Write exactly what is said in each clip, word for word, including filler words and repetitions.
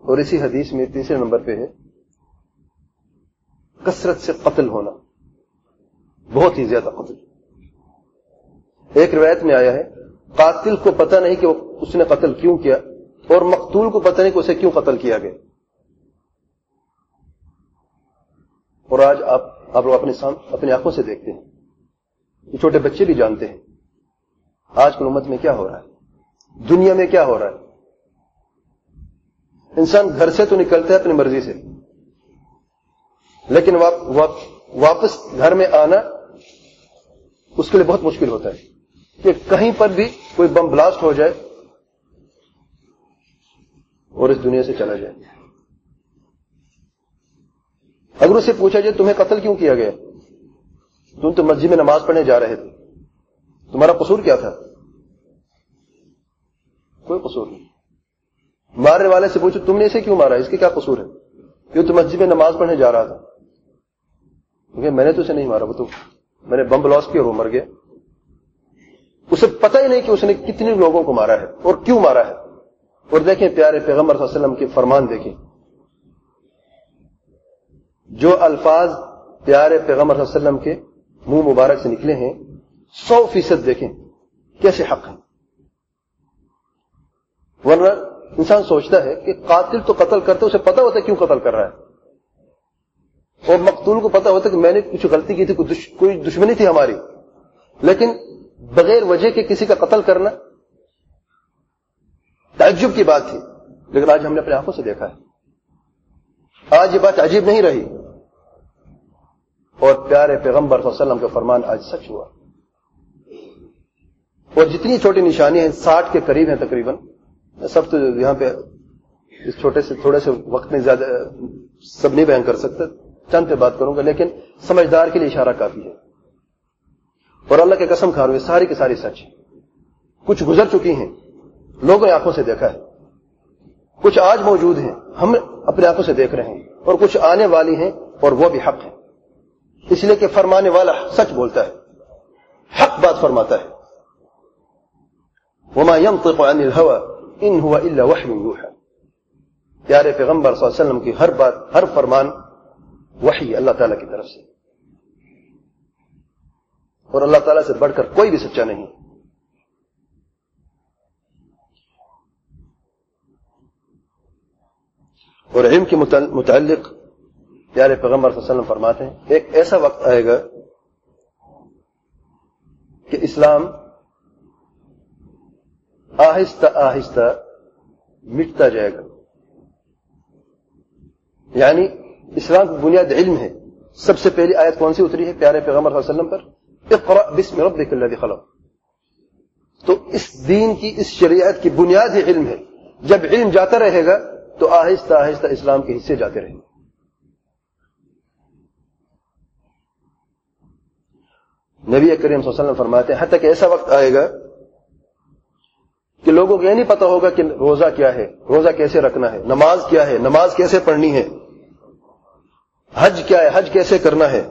اور اسی حدیث میں تیسرے نمبر پہ ہے کثرت سے قتل ہونا، بہت ہی زیادہ قتل. ایک روایت میں آیا ہے قاتل کو پتہ نہیں کہ اس نے قتل کیوں کیا، اور مقتول کو پتہ نہیں کہ اسے کیوں قتل کیا گیا. اور آج آپ آپ لوگ اپنے سامنے اپنی آنکھوں سے دیکھتے ہیں، یہ چھوٹے بچے بھی جانتے ہیں آج کل امت میں کیا ہو رہا ہے، دنیا میں کیا ہو رہا ہے. انسان گھر سے تو نکلتا ہے اپنی مرضی سے، لیکن واپ, واپ, واپس گھر میں آنا اس کے لیے بہت مشکل ہوتا ہے کہ کہیں پر بھی کوئی بم بلاسٹ ہو جائے اور اس دنیا سے چلا جائے. اگر اسے پوچھا جائے تمہیں قتل کیوں کیا گیا، تم تو مسجد میں نماز پڑھنے جا رہے تھے، تمہارا قصور کیا تھا؟ کوئی قصور نہیں. مارنے والے سے پوچھو تم نے اسے کیوں مارا، اس کے کیا قصور ہے؟ یہ تو مسجد میں نماز پڑھنے جا رہا تھا. کیونکہ میں نے تو اسے نہیں مارا، وہ تو میں نے بم بلاسٹ کیا اور وہ مر گیا. اسے پتہ ہی نہیں کہ اس نے کتنے لوگوں کو مارا ہے اور کیوں مارا ہے. اور دیکھیں پیارے پیغمبر صلی اللہ علیہ وسلم کے فرمان دیکھیں، جو الفاظ پیارے پیغمبر صلی اللہ علیہ وسلم کے منہ مبارک سے نکلے ہیں سو فیصد دیکھیں کیسے حق ہیں. ورنہ انسان سوچتا ہے کہ قاتل تو قتل کرتا ہے، اسے پتہ ہوتا ہے کیوں قتل کر رہا ہے، اور مقتول کو پتہ ہوتا ہے کہ میں نے کچھ غلطی کی تھی، کوئی, دش... کوئی دشمنی تھی ہماری، لیکن بغیر وجہ کے کسی کا قتل کرنا تعجب کی بات تھی. لیکن آج ہم نے اپنی آنکھوں سے دیکھا ہے، آج یہ بات عجیب نہیں رہی، اور پیارے پیغمبر صلی اللہ علیہ وسلم کا فرمان آج سچ ہوا. اور جتنی چھوٹی نشانیاں ہیں ساٹھ کے قریب ہیں تقریباً، سب تو یہاں پہ اس چھوٹے سے تھوڑے سے وقت میں زیادہ سب نہیں بیان کر سکتا، چند پہ بات کروں گا، لیکن سمجھدار کے لیے اشارہ کافی ہے. اور اللہ کی قسم کھا رہا ہوں یہ ساری کی ساری سچ ہے. کچھ گزر چکی ہیں، لوگوں نے آنکھوں سے دیکھا ہے، کچھ آج موجود ہیں ہم اپنے آنکھوں سے دیکھ رہے ہیں، اور کچھ آنے والی ہیں اور وہ بھی حق ہے. اس لیے کہ فرمانے والا سچ بولتا ہے، حق بات فرماتا ہے. وما ينطق عن الهوى ان هو الا وحی یوحى. پیارے پیغمبر صلی اللہ علیہ وسلم کی ہر بات، ہر فرمان وحی اللہ تعالیٰ کی طرف سے، اور اللہ تعالیٰ سے بڑھ کر کوئی بھی سچا نہیں. اور علم کے متعلق پیارے پیغمبر صلی اللہ علیہ وسلم فرماتے ہیں ایک ایسا وقت آئے گا کہ اسلام آہستہ آہستہ مٹتا جائے گا. یعنی اسلام کی بنیاد علم ہے. سب سے پہلی آیت کون سی اتری ہے پیارے پیغمبر صلی اللہ علیہ وسلم پر؟ اقرأ باسم ربک الذی خلق. تو اس دین کی، اس شریعت کی بنیاد ہی علم ہے. جب علم جاتا رہے گا تو آہستہ آہستہ اسلام کے حصے جاتے رہیں گے. نبی کریم صلی اللہ علیہ وسلم فرماتے ہیں حتیٰ کہ ایسا وقت آئے گا کہ لوگوں کو یہ نہیں پتا ہوگا کہ روزہ کیا ہے، روزہ کیسے رکھنا ہے، نماز کیا ہے، نماز کیسے پڑھنی ہے، حج کیا ہے، حج کیسے کرنا ہے.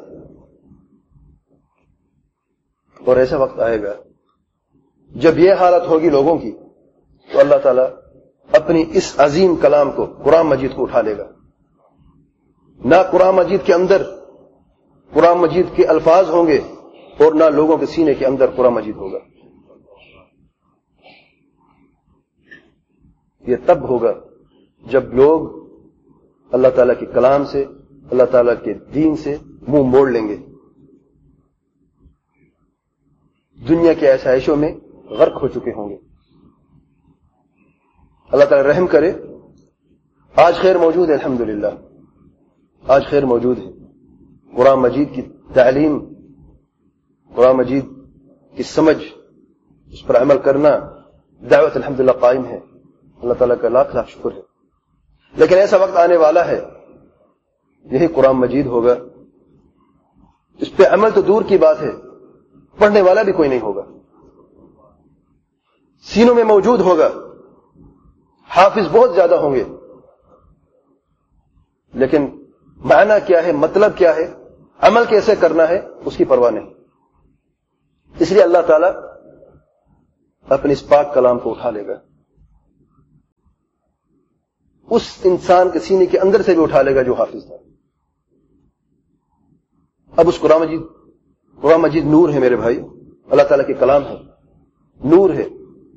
اور ایسا وقت آئے گا جب یہ حالت ہوگی لوگوں کی تو اللہ تعالیٰ اپنی اس عظیم کلام کو، قرآن مجید کو اٹھا لے گا. نہ قرآن مجید کے اندر قرآن مجید کے الفاظ ہوں گے اور نہ لوگوں کے سینے کے اندر قرآن مجید ہوگا. یہ تب ہوگا جب لوگ اللہ تعالیٰ کے کلام سے، اللہ تعالیٰ کے دین سے منہ موڑ لیں گے، دنیا کے آسائشوں میں غرق ہو چکے ہوں گے. اللہ تعالیٰ رحم کرے. آج خیر موجود ہے، الحمدللہ آج خیر موجود ہے. قرآن مجید کی تعلیم، قرآن مجید کی سمجھ، اس پر عمل کرنا، دعوت الحمدللہ قائم ہے. اللہ تعالیٰ کا لاکھ لاکھ شکر ہے. لیکن ایسا وقت آنے والا ہے یہی قرآن مجید ہوگا، اس پہ عمل تو دور کی بات ہے، پڑھنے والا بھی کوئی نہیں ہوگا. سینوں میں موجود ہوگا، حافظ بہت زیادہ ہوں گے، لیکن معنی کیا ہے، مطلب کیا ہے، عمل کیسے کرنا ہے، اس کی پرواہ نہیں. اس لیے اللہ تعالیٰ اپنے اس پاک کلام کو اٹھا لے گا. اس انسان کے سینے کے اندر سے بھی اٹھا لے گا جو حافظ تھا. اب اس قرآن مجید قرآن مجید نور ہے میرے بھائی، اللہ تعالیٰ کے کلام ہے، نور ہے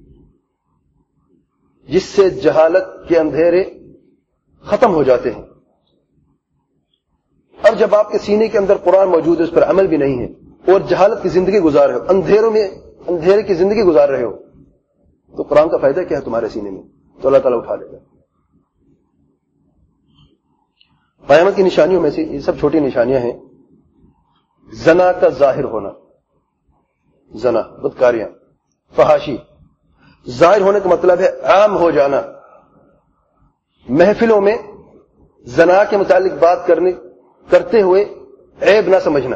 جس سے جہالت کے اندھیرے ختم ہو جاتے ہیں. اب جب آپ کے سینے کے اندر قرآن موجود ہے، اس پر عمل بھی نہیں ہے اور جہالت کی زندگی گزار رہے ہو، اندھیروں میں اندھیرے کی زندگی گزار رہے ہو، تو قرآن کا فائدہ کیا ہے تمہارے سینے میں؟ تو اللہ تعالیٰ اٹھا لے گا. قیامت کی نشانیوں میں سے یہ سب چھوٹی نشانیاں ہیں. زنا کا ظاہر ہونا، زنا بدکاریاں فحاشی ظاہر ہونے کا مطلب ہے عام ہو جانا. محفلوں میں زنا کے متعلق بات کرنے کرتے ہوئے عیب نہ سمجھنا.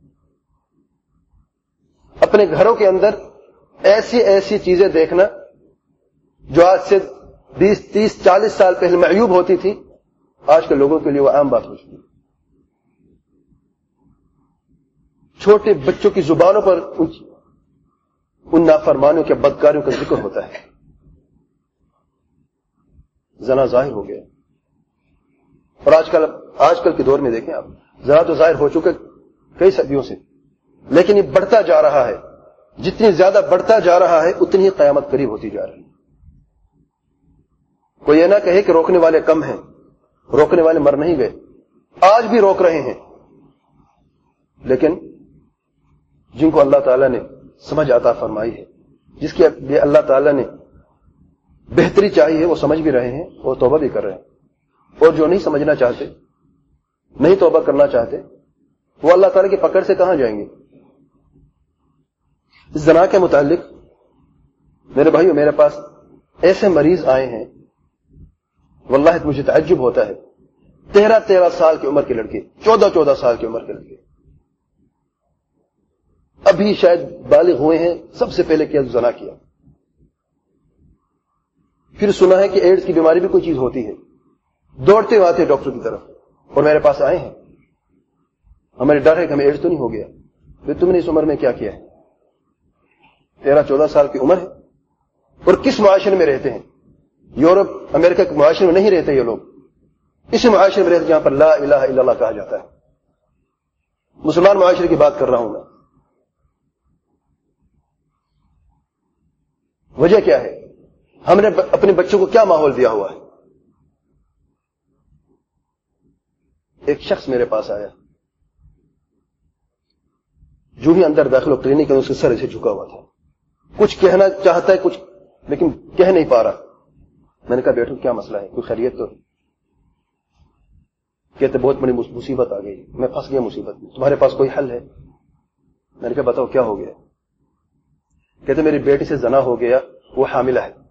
اپنے گھروں کے اندر ایسی ایسی چیزیں دیکھنا جو آج سے بیس تیس چالیس سال پہلے معیوب ہوتی تھی، آج کے لوگوں کے لیے وہ عام بات ہو چکی ہے. چھوٹے بچوں کی زبانوں پر ان نافرمانیوں کے بدکاریوں کا ذکر ہوتا ہے. زنا ظاہر ہو گیا. اور آج کل آج کل کے دور میں دیکھیں آپ، زنا تو ظاہر ہو چکا کئی صدیوں سے، لیکن یہ بڑھتا جا رہا ہے. جتنی زیادہ بڑھتا جا رہا ہے اتنی ہی قیامت قریب ہوتی جا رہی ہے. کوئی یہ نہ کہے کہ روکنے والے کم ہیں، روکنے والے مر نہیں گئے، آج بھی روک رہے ہیں. لیکن جن کو اللہ تعالیٰ نے سمجھ عطا فرمائی ہے، جس کے لیے اللہ تعالیٰ نے بہتری چاہیے، وہ سمجھ بھی رہے ہیں اور توبہ بھی کر رہے ہیں. اور جو نہیں سمجھنا چاہتے، نہیں توبہ کرنا چاہتے، وہ اللہ تعالیٰ کی پکڑ سے کہاں جائیں گے؟ اس زنا کے متعلق میرے بھائیو میرے پاس ایسے مریض آئے ہیں، واللہ مجھے تعجب ہوتا ہے. تیرہ تیرہ سال کی عمر کے لڑکے، چودہ چودہ سال کی عمر کے لڑکے، ابھی شاید بالغ ہوئے ہیں، سب سے پہلے کیا زنا کیا. پھر سنا ہے کہ ایڈز کی بیماری بھی کوئی چیز ہوتی ہے، دوڑتے ہوئے آتے ڈاکٹر کی طرف اور میرے پاس آئے ہیں. ہمارے ڈر ہے کہ ہمیں ایڈز تو نہیں ہو گیا. پھر تم نے اس عمر میں کیا کیا ہے؟ تیرہ چودہ سال کی عمر ہے، اور کس معاشرے میں رہتے ہیں؟ یورپ امریکہ کے معاشرے میں نہیں رہتے یہ لوگ، اس معاشرے میں رہتے جہاں پر لا الہ الا اللہ کہا جاتا ہے. مسلمان معاشرے کی بات کر رہا ہوں میں. وجہ کیا ہے؟ ہم نے اپنے بچوں کو کیا ماحول دیا ہوا ہے؟ ایک شخص میرے پاس آیا، جو ہی اندر داخل ہو کلینک میں اس کے سر سے جھکا ہوا تھا. کچھ کہنا چاہتا ہے کچھ، لیکن کہہ نہیں پا رہا. میں نے کہا بیٹھو کیا مسئلہ ہے؟ کوئی خیریت تو؟ کہتے بہت بڑی مصیبت آ گئی، میں پھنس گیا مصیبت میں، تمہارے پاس کوئی حل ہے؟ میں نے کہا بتاؤ کیا ہو گیا؟ کہتے میری بیٹی سے زنا ہو گیا، وہ حاملہ ہے،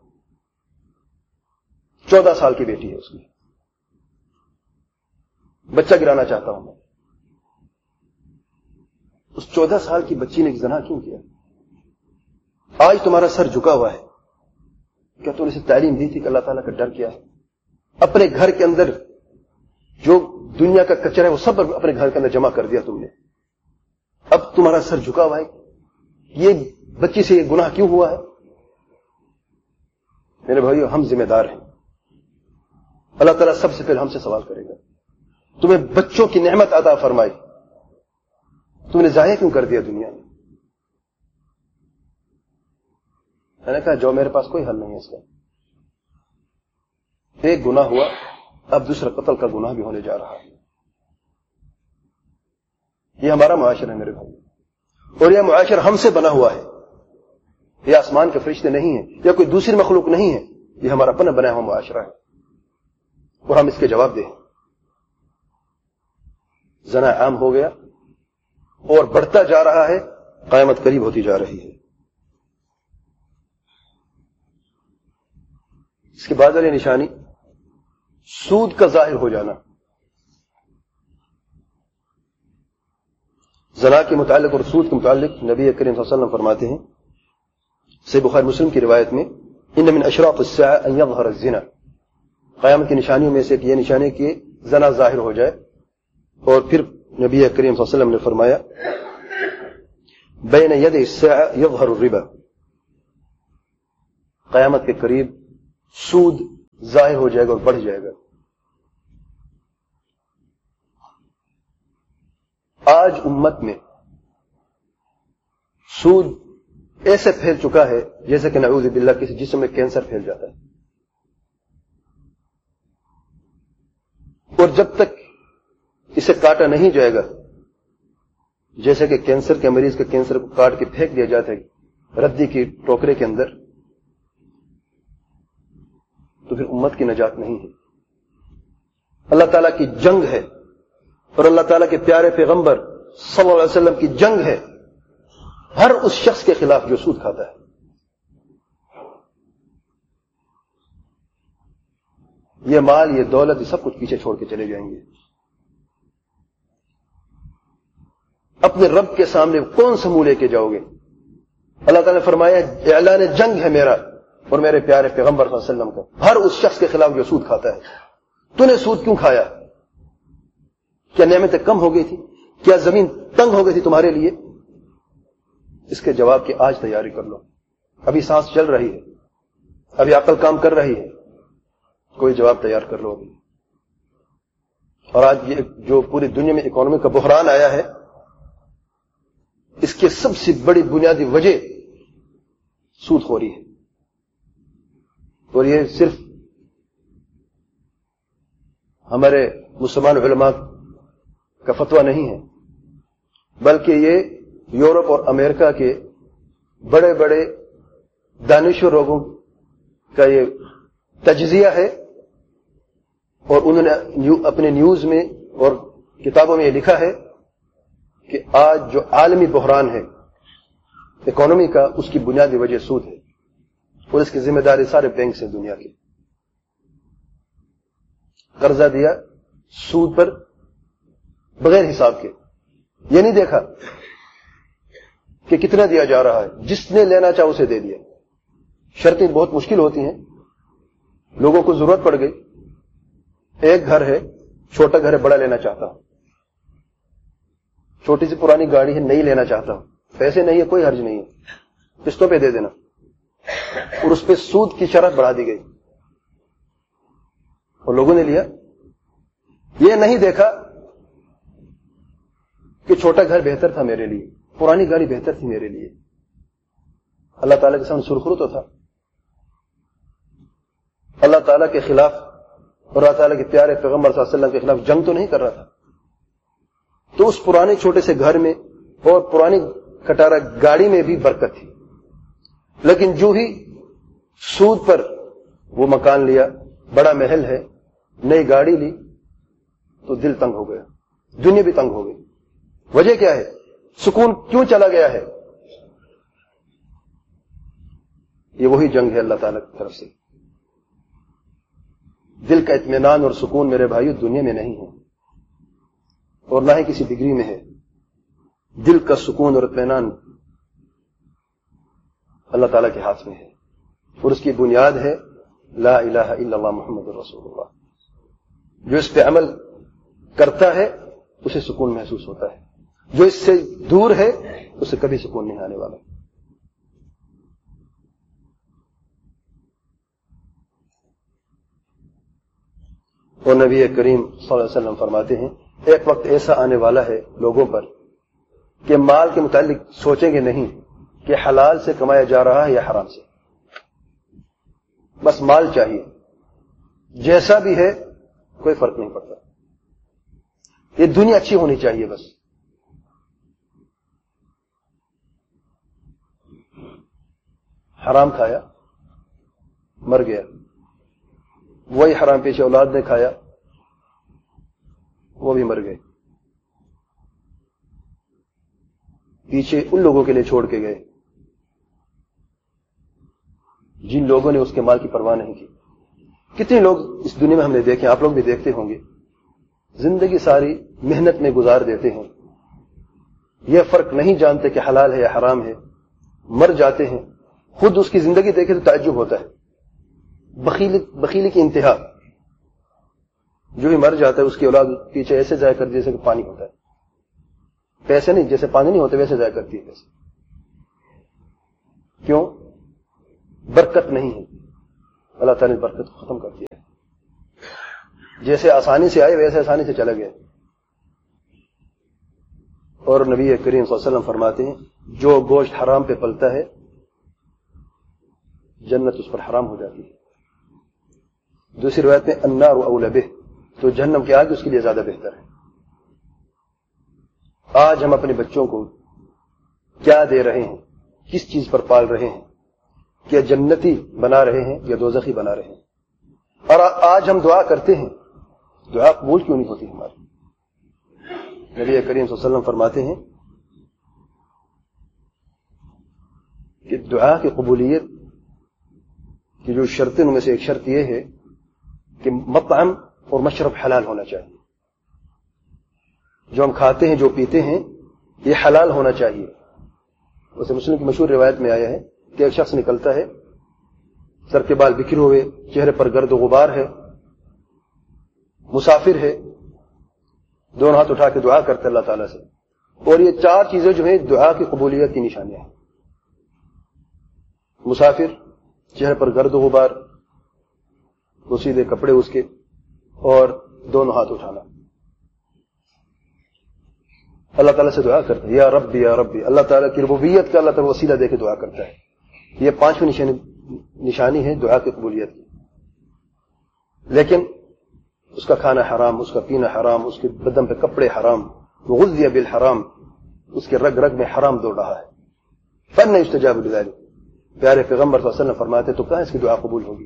چودہ سال کی بیٹی ہے اس کی، بچہ گرانا چاہتا ہوں میں. اس چودہ سال کی بچی نے زنا کیوں کیا؟ آج تمہارا سر جھکا ہوا ہے، کیا تم نے اسے تعلیم دی تھی کہ اللہ تعالیٰ کا ڈر کیا ہے؟ اپنے گھر کے اندر جو دنیا کا کچرا ہے وہ سب اپنے گھر کے اندر جمع کر دیا تم نے. اب تمہارا سر جھکا ہوا ہے، یہ بچی سے یہ گناہ کیوں ہوا ہے؟ میرے بھائیو ہم ذمہ دار ہیں. اللہ تعالیٰ سب سے پہلے ہم سے سوال کرے گا. تمہیں بچوں کی نعمت عطا فرمائی، تم نے ضائع کیوں کر دیا دنیا میں؟ میں نے کہا جو میرے پاس کوئی حل نہیں ہے اس کا. ایک گناہ ہوا، اب دوسرا قتل کا گناہ بھی ہونے جا رہا ہے. یہ ہمارا معاشرہ ہے میرے بھائی، اور یہ معاشرہ ہم سے بنا ہوا ہے. یہ آسمان کے فرشتے نہیں ہیں یا کوئی دوسری مخلوق نہیں ہے، یہ ہمارا اپنا بنا ہوا معاشرہ ہے اور ہم اس کے جواب دیں. زنا عام ہو گیا اور بڑھتا جا رہا ہے، قیامت قریب ہوتی جا رہی ہے. اس کے بعد والی نشانی سود کا ظاہر ہو جانا. زنا کے متعلق اور سود کے متعلق نبی کریم صلی اللہ علیہ وسلم فرماتے ہیں، صحیح بخاری مسلم کی روایت میں، ان من اشراط الساعة ان يظهر الزنا. قیامت کی نشانیوں میں سے ایک یہ نشانی کہ زنا ظاہر ہو جائے. اور پھر نبی کریم صلی اللہ علیہ وسلم نے فرمایا، بین ید الساعة يظهر الربا. قیامت کے قریب سود ظاہر ہو جائے گا اور بڑھ جائے گا. آج امت میں سود ایسے پھیل چکا ہے جیسے کہ نعوذ باللہ کسی جسم میں کینسر پھیل جاتا ہے. اور جب تک اسے کاٹا نہیں جائے گا، جیسے کہ کینسر کے مریض کے کینسر کو کاٹ کے پھینک دیا جاتا ہے ردی کی ٹوکرے کے اندر، تو پھر امت کی نجات نہیں ہے. اللہ تعالیٰ کی جنگ ہے اور اللہ تعالیٰ کے پیارے پیغمبر صلی اللہ علیہ وسلم کی جنگ ہے ہر اس شخص کے خلاف جو سود کھاتا ہے. یہ مال، یہ دولت، یہ سب کچھ پیچھے چھوڑ کے چلے جائیں گے. اپنے رب کے سامنے کون سا منہ لے کے جاؤ گے؟ اللہ تعالیٰ نے فرمایا اعلان جنگ ہے میرا اور میرے پیارے پیغمبر صلی اللہ علیہ وسلم کا ہر اس شخص کے خلاف جو سود کھاتا ہے. تو نے سود کیوں کھایا؟ کیا نعمتیں کم ہو گئی تھی؟ کیا زمین تنگ ہو گئی تھی تمہارے لیے؟ اس کے جواب کی آج تیاری کر لو. ابھی سانس چل رہی ہے، ابھی عقل کام کر رہی ہے، کوئی جواب تیار کر لو ابھی. اور آج یہ جو پوری دنیا میں اکانومی کا بحران آیا ہے، اس کی سب سے بڑی بنیادی وجہ سود خوری ہے. اور یہ صرف ہمارے مسلمان علماء کا فتویٰ نہیں ہے، بلکہ یہ یورپ اور امریکہ کے بڑے بڑے دانشور لوگوں کا یہ تجزیہ ہے. اور انہوں نے اپنے نیوز میں اور کتابوں میں یہ لکھا ہے کہ آج جو عالمی بحران ہے اکانومی کا، اس کی بنیادی وجہ سود ہے اور اس کی ذمہ داری سارے بینک سے دنیا کی. قرضہ دیا سود پر بغیر حساب کے، یہ نہیں دیکھا کہ کتنا دیا جا رہا ہے، جس نے لینا چاہا اسے دے دیا. شرطیں بہت مشکل ہوتی ہیں، لوگوں کو ضرورت پڑ گئی، ایک گھر ہے، چھوٹا گھر ہے، بڑا لینا چاہتا ہوں، چھوٹی سی پرانی گاڑی ہے، نہیں لینا چاہتا ہوں، پیسے نہیں ہے، کوئی حرج نہیں ہے، قسطوں پہ دے دینا، اور اس پہ سود کی شرط بڑھا دی گئی اور لوگوں نے لیا. یہ نہیں دیکھا کہ چھوٹا گھر بہتر تھا میرے لیے، پرانی گاڑی بہتر تھی میرے لیے. اللہ تعالیٰ کے سامنے سرخرو تو تھا، اللہ تعالیٰ کے خلاف اور اللہ تعالیٰ کے پیارے پیغمبر صلی اللہ علیہ وسلم کے خلاف جنگ تو نہیں کر رہا تھا. تو اس پرانے چھوٹے سے گھر میں اور پرانی کٹارا گاڑی میں بھی برکت تھی. لیکن جو ہی سود پر وہ مکان لیا، بڑا محل ہے، نئی گاڑی لی، تو دل تنگ ہو گیا، دنیا بھی تنگ ہو گئی. وجہ کیا ہے؟ سکون کیوں چلا گیا ہے؟ یہ وہی جنگ ہے اللہ تعالیٰ کی طرف سے. دل کا اطمینان اور سکون میرے بھائیو دنیا میں نہیں ہے اور نہ ہی کسی ڈگری میں ہے. دل کا سکون اور اطمینان اللہ تعالیٰ کے ہاتھ میں ہے اور اس کی بنیاد ہے لا الہ الا اللہ محمد رسول اللہ. جو اس پہ عمل کرتا ہے اسے سکون محسوس ہوتا ہے، جو اس سے دور ہے اسے کبھی سکون نہیں آنے والا. اور نبی کریم صلی اللہ علیہ وسلم فرماتے ہیں ایک وقت ایسا آنے والا ہے لوگوں پر کہ مال کے متعلق سوچیں گے نہیں کہ حلال سے کمایا جا رہا ہے یا حرام سے، بس مال چاہیے، جیسا بھی ہے کوئی فرق نہیں پڑتا، یہ دنیا اچھی ہونی چاہیے بس. حرام کھایا مر گیا، وہی حرام پیشے اولاد نے کھایا وہ بھی مر گئے. پیچھے ان لوگوں کے لیے چھوڑ کے گئے جن لوگوں نے اس کے مال کی پرواہ نہیں کی. کتنے لوگ اس دنیا میں ہم نے دیکھے، آپ لوگ بھی دیکھتے ہوں گے، زندگی ساری محنت میں گزار دیتے ہیں، یہ فرق نہیں جانتے کہ حلال ہے یا حرام ہے، مر جاتے ہیں. خود اس کی زندگی دیکھے تو تعجب ہوتا ہے، بخیلی بخیلی کی انتہا. جو ہی مر جاتا ہے اس کی اولاد پیچھے ایسے ضائع کر جیسے کہ پانی ہوتا ہے، پیسے نہیں، جیسے پانی نہیں ہوتے ویسے ضائع کرتی ہے پیسے. کیوں؟ برکت نہیں ہے، اللہ تعالیٰ نے برکت کو ختم کر دیا. جیسے آسانی سے آئے ویسے آسانی سے چلا گیا. اور نبی کریم صلی اللہ علیہ وسلم فرماتے ہیں جو گوشت حرام پہ پلتا ہے جنت اس پر حرام ہو جاتی ہے. دوسری روایت میں النار اولى به، تو جہنم کی آگ اس کے لیے زیادہ بہتر ہے. آج ہم اپنے بچوں کو کیا دے رہے ہیں، کس چیز پر پال رہے ہیں؟ کیا جنتی بنا رہے ہیں یا دوزخی بنا رہے ہیں؟ اور آج ہم دعا کرتے ہیں، دعا قبول کیوں نہیں ہوتی ہماری؟ نبی کریم صلی اللہ علیہ وسلم فرماتے ہیں کہ دعا کی قبولیت کی جو شرطیں ان میں سے ایک شرط یہ ہے کہ مطعم اور مشرب حلال ہونا چاہیے. جو ہم کھاتے ہیں، جو پیتے ہیں، یہ حلال ہونا چاہیے. اسے مسلم کی مشہور روایت میں آیا ہے کہ ایک شخص نکلتا ہے، سر کے بال بکھرے ہوئے، چہرے پر گرد و غبار ہے، مسافر ہے، دونوں ہاتھ اٹھا کے دعا کرتا ہے اللہ تعالیٰ سے. اور یہ چار چیزیں جو ہیں دعا کی قبولیت کی نشانیاں ہیں. مسافر، چہرے پر گرد و غبار، پوشیدہ کپڑے اس کے، اور دونوں ہاتھ اٹھانا. اللہ تعالیٰ سے دعا کرتا ہے یا ربی یا ربی. اللہ تعالیٰ کی ربوبیت کا اللہ تعالیٰ وسیلہ دے کے دعا کرتا ہے. یہ پانچویں نشانی نشانی ہے دعا کی قبولیت کی. لیکن اس کا کھانا حرام، اس کا پینا حرام، اس کے بدن پہ کپڑے حرام، غذی بالحرام، اس کے رگ رگ میں حرام دوڑ رہا ہے. فن یستجاب لذلک. پیارے پیغمبر صلی اللہ علیہ وسلم فرماتے تو کہاں اس کی دعا قبول ہوگی؟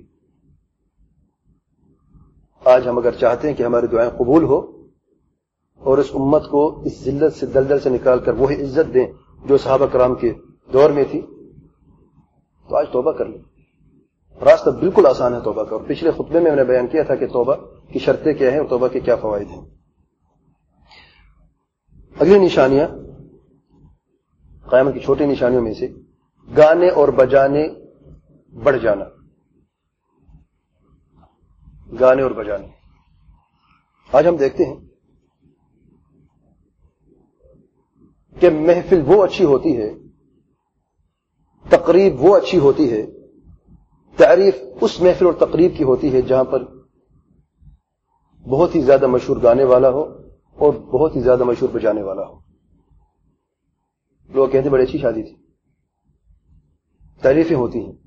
آج ہم اگر چاہتے ہیں کہ ہماری دعائیں قبول ہو اور اس امت کو اس ذلت سے دلدل سے نکال کر وہی عزت دیں جو صحابہ کرام کے دور میں تھی، تو آج توبہ کر لیں. راستہ بالکل آسان ہے توبہ کا. اور پچھلے خطبے میں میں نے بیان کیا تھا کہ توبہ کی شرطیں کیا ہیں اور توبہ کے کیا فوائد ہیں. اگلی نشانیاں، قیامت کی چھوٹی نشانیوں میں سے گانے اور بجانے بڑھ جانا. گانے اور بجانے آج ہم دیکھتے ہیں کہ محفل وہ اچھی ہوتی ہے، تقریب وہ اچھی ہوتی ہے، تعریف اس محفل اور تقریب کی ہوتی ہے جہاں پر بہت ہی زیادہ مشہور گانے والا ہو اور بہت ہی زیادہ مشہور بجانے والا ہو. لوگ کہتے ہیں بڑی اچھی شادی تھی، تعریفیں ہوتی ہیں.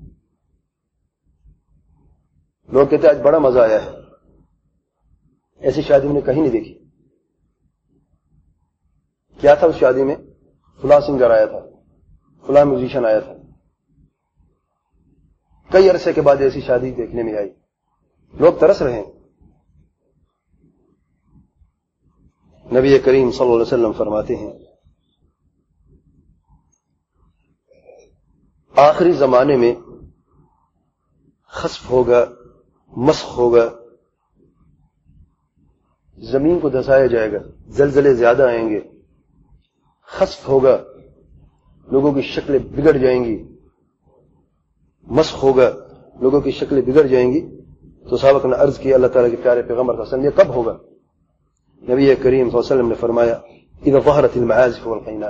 لوگ کہتے ہیں آج بڑا مزہ آیا ہے، ایسی شادی میں نے کہیں نہیں دیکھی. کیا تھا اس شادی میں؟ فلاں سنگر آیا تھا، فلاں میوزیشین آیا تھا. کئی عرصے کے بعد ایسی شادی دیکھنے میں آئی. لوگ ترس رہے ہیں. نبی کریم صلی اللہ علیہ وسلم فرماتے ہیں آخری زمانے میں خسف ہوگا، مسخ ہوگا، زمین کو دھسایا جائے گا، زلزلے زیادہ آئیں گے، خسف ہوگا، لوگوں کی شکلیں بگڑ جائیں گی، مسخ ہوگا، لوگوں کی شکلیں بگڑ جائیں گی. تو صحابہ نے عرض کیا اللہ تعالیٰ کے پیارے پیغمبر صلی اللہ علیہ وسلم یہ کب ہوگا؟ نبی کریم صلی اللہ علیہ وسلم نے فرمایا اذا ظہرت المعازف والقینات.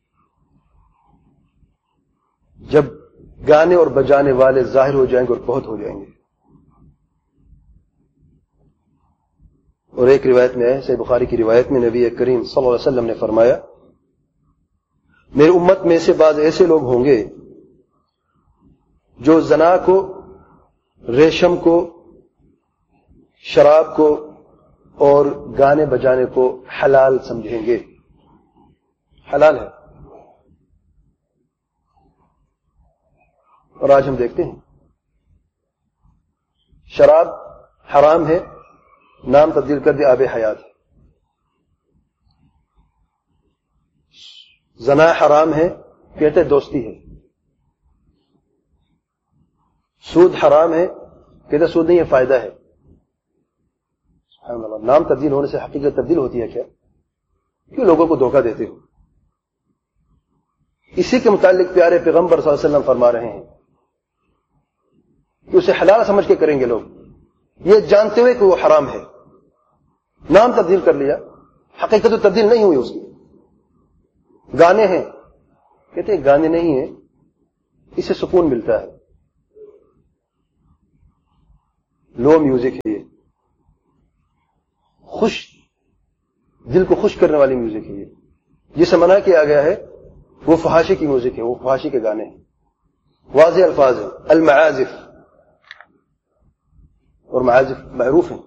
جب گانے اور بجانے والے ظاہر ہو جائیں گے اور بہت ہو جائیں گے. اور ایک روایت میں ہے، صحیح بخاری کی روایت میں نبی کریم صلی اللہ علیہ وسلم نے فرمایا میری امت میں سے بعض ایسے لوگ ہوں گے جو زنا کو، ریشم کو، شراب کو اور گانے بجانے کو حلال سمجھیں گے. حلال ہے. اور آج ہم دیکھتے ہیں شراب حرام ہے، نام تبدیل کر دیا آب حیات. زنا حرام ہے، کہتے دوستی ہے. سود حرام ہے، کہتے سود نہیں ہے، فائدہ ہے. سبحان اللہ. نام تبدیل ہونے سے حقیقت تبدیل ہوتی ہے کیا؟ کیوں لوگوں کو دھوکہ دیتے ہو؟ اسی کے متعلق پیارے پیغمبر صلی اللہ علیہ وسلم فرما رہے ہیں کہ اسے حلال سمجھ کے کریں گے لوگ، یہ جانتے ہوئے کہ وہ حرام ہے. نام تبدیل کر لیا، حقیقت تو تبدیل نہیں ہوئی اس کی. گانے ہیں، کہتے ہیں گانے نہیں ہیں، اس سے سکون ملتا ہے. لو میوزک ہے یہ. خوش دل کو خوش کرنے والی میوزک ہے. یہ جسے منع کیا گیا ہے وہ فحاشی کی میوزک ہے, وہ فحاشی کے گانے ہیں. واضح الفاظ ہیں المعازف, اور معازف معروف ہیں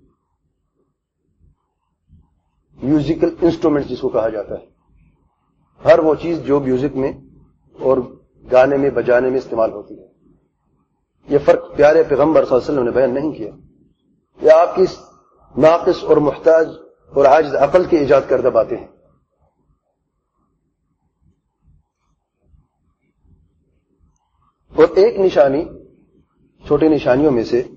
میوزیکل انسٹرومنٹ جس کو کہا جاتا ہے, ہر وہ چیز جو میوزک میں اور گانے میں بجانے میں استعمال ہوتی ہے. یہ فرق پیارے پیغمبر صلی اللہ علیہ وسلم نے بیان نہیں کیا, یہ آپ کی ناقص اور محتاج اور عاجز عقل کی ایجاد کردہ باتیں ہیں. اور ایک نشانی چھوٹی نشانیوں میں سے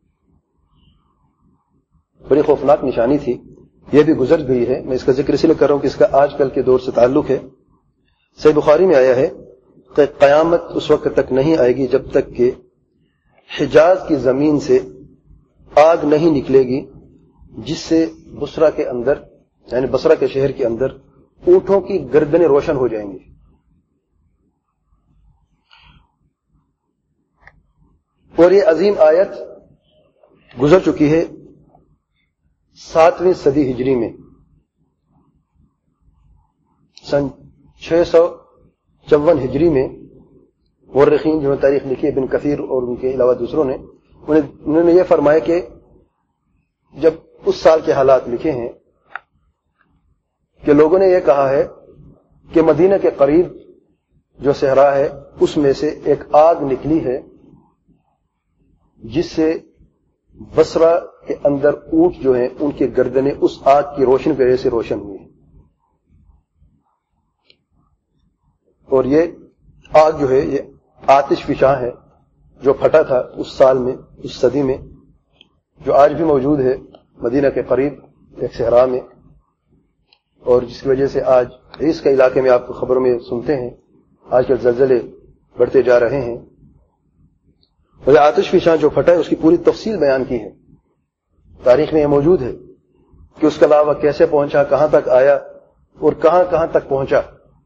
بڑی خوفناک نشانی تھی, یہ بھی گزر گئی ہے, میں اس کا ذکر اس لیے کر رہا ہوں کہ اس کا آج کل کے دور سے تعلق ہے. صحیح بخاری میں آیا ہے کہ قیامت اس وقت تک نہیں آئے گی جب تک کہ حجاز کی زمین سے آگ نہیں نکلے گی جس سے بصرہ کے اندر یعنی بصرہ کے شہر کے اندر اونٹوں کی گردنیں روشن ہو جائیں گی. اور یہ عظیم آیت گزر چکی ہے ساتویں صدی ہجری میں, سن چھ سو چون ہجری میں. مورخین جنہوں نے تاریخ لکھی ہے ابن کثیر اور ان کے علاوہ دوسروں نے انہوں نے یہ فرمایا کہ جب اس سال کے حالات لکھے ہیں کہ لوگوں نے یہ کہا ہے کہ مدینہ کے قریب جو صحرا ہے اس میں سے ایک آگ نکلی ہے جس سے بصرہ کے اندر اونٹ جو ہیں ان کے گردنیں اس آگ کی روشنی کی وجہ سے روشن ہوئی ہیں. اور یہ آگ جو ہے یہ آتش فشاں ہے جو پھٹا تھا اس سال میں, اس صدی میں, جو آج بھی موجود ہے مدینہ کے قریب ایک صحرا میں, اور جس کی وجہ سے آج اس کے علاقے میں آپ کو خبروں میں سنتے ہیں آج کل زلزلے بڑھتے جا رہے ہیں. اور آتش فشاں جو پھٹا ہے اس کی پوری تفصیل بیان کی ہے, تاریخ میں یہ موجود ہے کہ اس کا لاوا کیسے پہنچا, کہاں تک آیا اور کہاں کہاں تک پہنچا.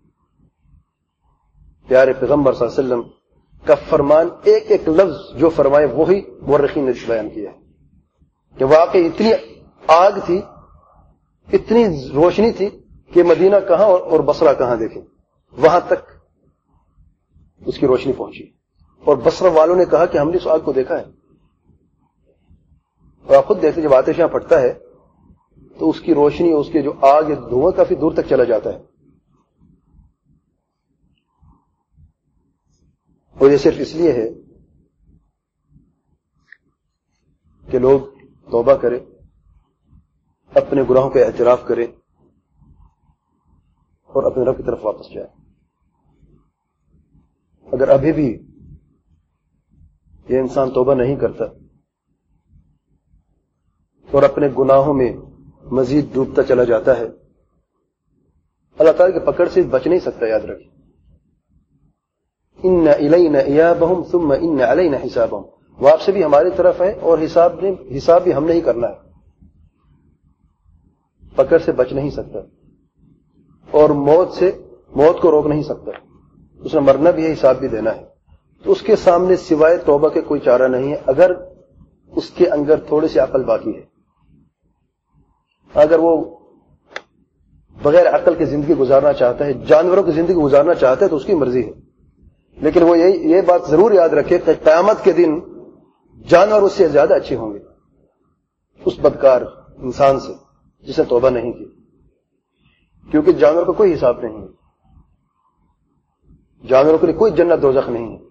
پیارے پیغمبر صلی اللہ علیہ وسلم کا فرمان ایک ایک لفظ جو فرمائے وہی مورخین نے بیان کیا ہے کہ واقعی اتنی آگ تھی, اتنی روشنی تھی کہ مدینہ کہاں اور بصرہ کہاں دیکھیں, وہاں تک اس کی روشنی پہنچی. اور بصرہ والوں نے کہا کہ ہم نے اس آگ کو دیکھا ہے. اور آپ خود دیکھتے جب آتش یہاں پھٹتا ہے تو اس کی روشنی اور اس کے جو آگ یا دھواں کافی دور تک چلا جاتا ہے. اور یہ صرف اس لیے ہے کہ لوگ توبہ کریں, اپنے گناہوں کا اعتراف کریں اور اپنے رب کی طرف واپس جائیں. اگر ابھی بھی یہ انسان توبہ نہیں کرتا اور اپنے گناہوں میں مزید ڈوبتا چلا جاتا ہے, اللہ تعالیٰ کی پکڑ سے بچ نہیں سکتا. یاد رکھیں ان الینا ایابہم ثم ان علینا حسابہم, وہ آپ سے بھی ہماری طرف ہے اور حساب نے حساب بھی ہم نے ہی کرنا ہے. پکڑ سے بچ نہیں سکتا اور موت سے موت کو روک نہیں سکتا. اس نے مرنا بھی ہے, حساب بھی دینا ہے. تو اس کے سامنے سوائے توبہ کے کوئی چارہ نہیں ہے اگر اس کے اندر تھوڑی سی عقل باقی ہے. اگر وہ بغیر عقل کی زندگی گزارنا چاہتا ہے, جانوروں کی زندگی گزارنا چاہتا ہے تو اس کی مرضی ہے, لیکن وہ یہ یہ بات ضرور یاد رکھے کہ قیامت کے دن جانور اس سے زیادہ اچھے ہوں گے اس بدکار انسان سے جس نے توبہ نہیں کی, کیونکہ جانور کا کوئی حساب نہیں ہے, جانوروں کے لیے کوئی جنت دوزخ نہیں ہے.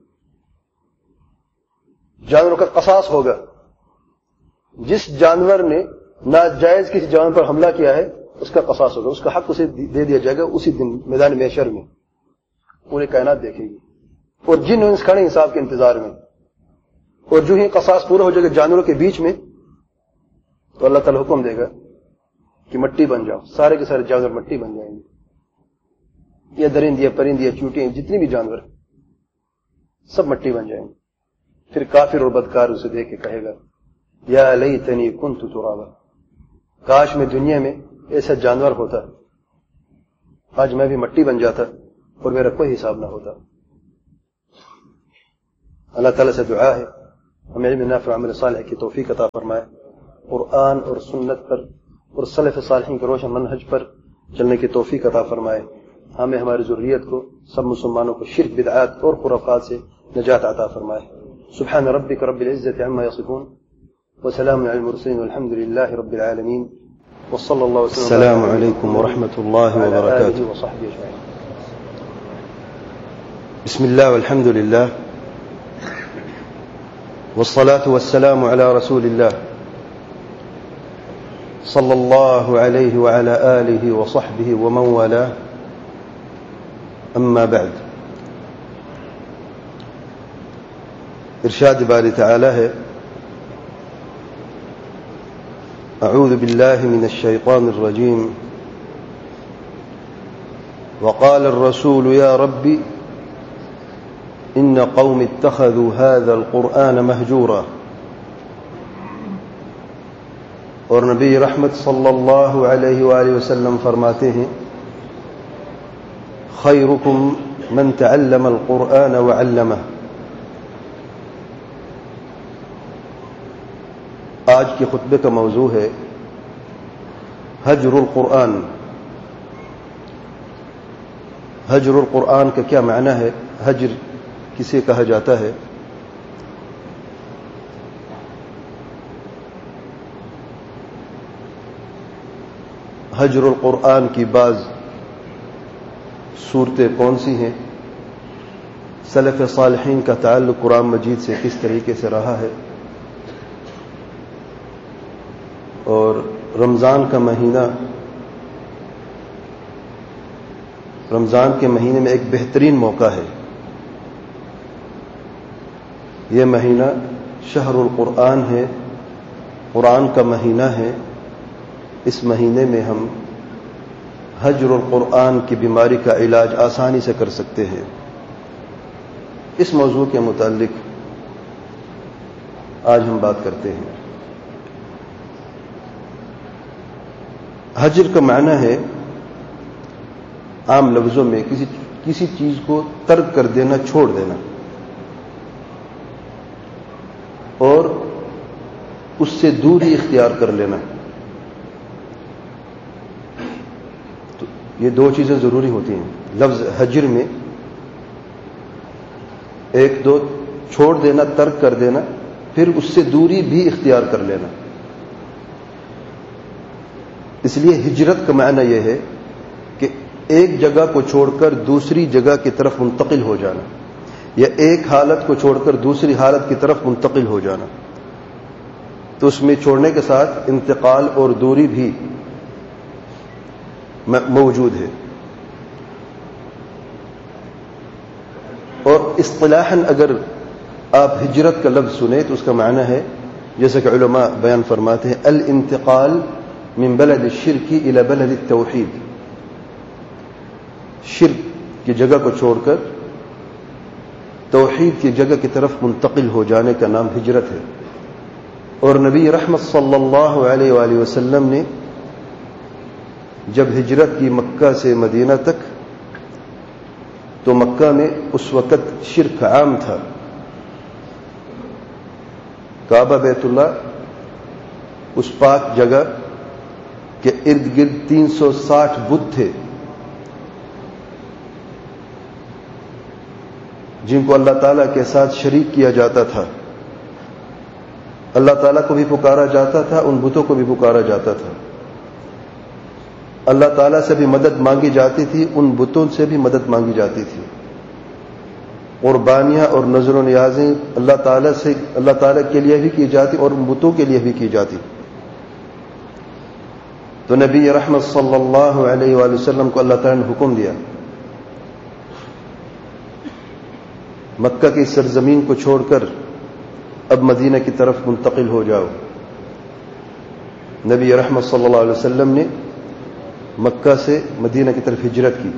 جانوروں کا قصاص ہوگا. جس جانور نے ناجائز کسی جانور پر حملہ کیا ہے اس کا قصاص ہوگا, اس کا حق اسے دے دیا جائے گا اسی دن میدان محشر میں. پوری کائنات دیکھے گی اور جن انس کھڑے حساب کے انتظار میں, اور جو ہی قصاص پورا ہو جائے گا جانوروں کے بیچ میں تو اللہ تعالیٰ حکم دے گا کہ مٹی بن جاؤ, سارے کے سارے جانور مٹی بن جائیں گے. یہ درندے پرندے چوٹیاں جتنی بھی جانور سب مٹی بن جائیں گے. پھر کافر اور بدکار اسے دیکھ کے کہے گا یا لیتنی کنت ترابا, کاش میں دنیا میں ایسا جانور ہوتا, آج میں بھی مٹی بن جاتا اور میرا کوئی حساب نہ ہوتا. اللہ تعالیٰ سے دعا ہے ہمیں علم نافع عمل صالح کی توفیق عطا فرمائے. قرآن اور سنت پر اور سلف صالحین کے روشن منہج پر چلنے کی توفیق عطا فرمائے. ہمیں ہماری ذریت کو سب مسلمانوں کو شرک بدعات اور خرافات سے نجات عطا فرمائے. سبحان ربک رب العزة عما يصفون وسلام على المرسلين والحمد لله رب العالمين وصلى الله وسلم. السلام عليكم ورحمة الله وبركاته. وصحبه أجمعين. بسم الله والحمد لله والصلاة والسلام على رسول الله صلى الله عليه وعلى آله وصحبه ومن والاه. أما بعد. ارشاد باری تعالی ہے اعوذ باللہ من الشیطان الرجیم وقال الرسول یا رب ان قوم اتخذوا هذا القرآن مہجورا. اور نبی رحمت صلی اللہ علیہ وآلہ وسلم فرماتے ہیں خیرکم من تعلم القرآن وعلمہ. آج کے خطبے کا موضوع ہے ہجر القرآن. ہجر القرآن کا کیا معنی ہے؟ ہجر کسے کہا جاتا ہے؟ ہجر القرآن کی بعض صورتیں کون سی ہیں؟ سلف صالحین کا تعلق قرآن مجید سے کس طریقے سے رہا ہے؟ اور رمضان کا مہینہ، رمضان کے مہینے میں ایک بہترین موقع ہے. یہ مہینہ شہر القرآن ہے، قرآن کا مہینہ ہے. اس مہینے میں ہم ہجر القرآن کی بیماری کا علاج آسانی سے کر سکتے ہیں. اس موضوع کے متعلق آج ہم بات کرتے ہیں. ہجر کا معنی ہے عام لفظوں میں کسی کسی چیز کو ترک کر دینا، چھوڑ دینا، اور اس سے دوری اختیار کر لینا. تو یہ دو چیزیں ضروری ہوتی ہیں لفظ ہجر میں. ایک دو چھوڑ دینا، ترک کر دینا، پھر اس سے دوری بھی اختیار کر لینا. اس لیے ہجرت کا معنی یہ ہے کہ ایک جگہ کو چھوڑ کر دوسری جگہ کی طرف منتقل ہو جانا، یا ایک حالت کو چھوڑ کر دوسری حالت کی طرف منتقل ہو جانا. تو اس میں چھوڑنے کے ساتھ انتقال اور دوری بھی موجود ہے. اور اصطلاحاً اگر آپ ہجرت کا لفظ سنیں تو اس کا معنی ہے، جیسا کہ علماء بیان فرماتے ہیں، الانتقال من بلد الشرک الى بلد التوحید. شرک کی جگہ کو چھوڑ کر توحید کی جگہ کی طرف منتقل ہو جانے کا نام ہجرت ہے. اور نبی رحمت صلی اللہ علیہ وآلہ وسلم نے جب ہجرت کی مکہ سے مدینہ تک، تو مکہ میں اس وقت شرک عام تھا. کعبہ بیت اللہ اس پاک جگہ کے ارد گرد تین سو ساٹھ بت تھے جن کو اللہ تعالیٰ کے ساتھ شریک کیا جاتا تھا. اللہ تعالیٰ کو بھی پکارا جاتا تھا، ان بتوں کو بھی پکارا جاتا تھا. اللہ تعالیٰ سے بھی مدد مانگی جاتی تھی، ان بتوں سے بھی مدد مانگی جاتی تھی. قربانیاں اور نذر و نیازیں اللہ تعالیٰ سے اللہ تعالیٰ کے لیے بھی کی جاتی اور ان بتوں کے لیے بھی کی جاتی. تو نبی رحمت صلی اللہ علیہ وآلہ وسلم کو اللہ تعالیٰ نے حکم دیا مکہ کی سرزمین کو چھوڑ کر اب مدینہ کی طرف منتقل ہو جاؤ. نبی رحمت صلی اللہ علیہ وسلم نے مکہ سے مدینہ کی طرف ہجرت کی،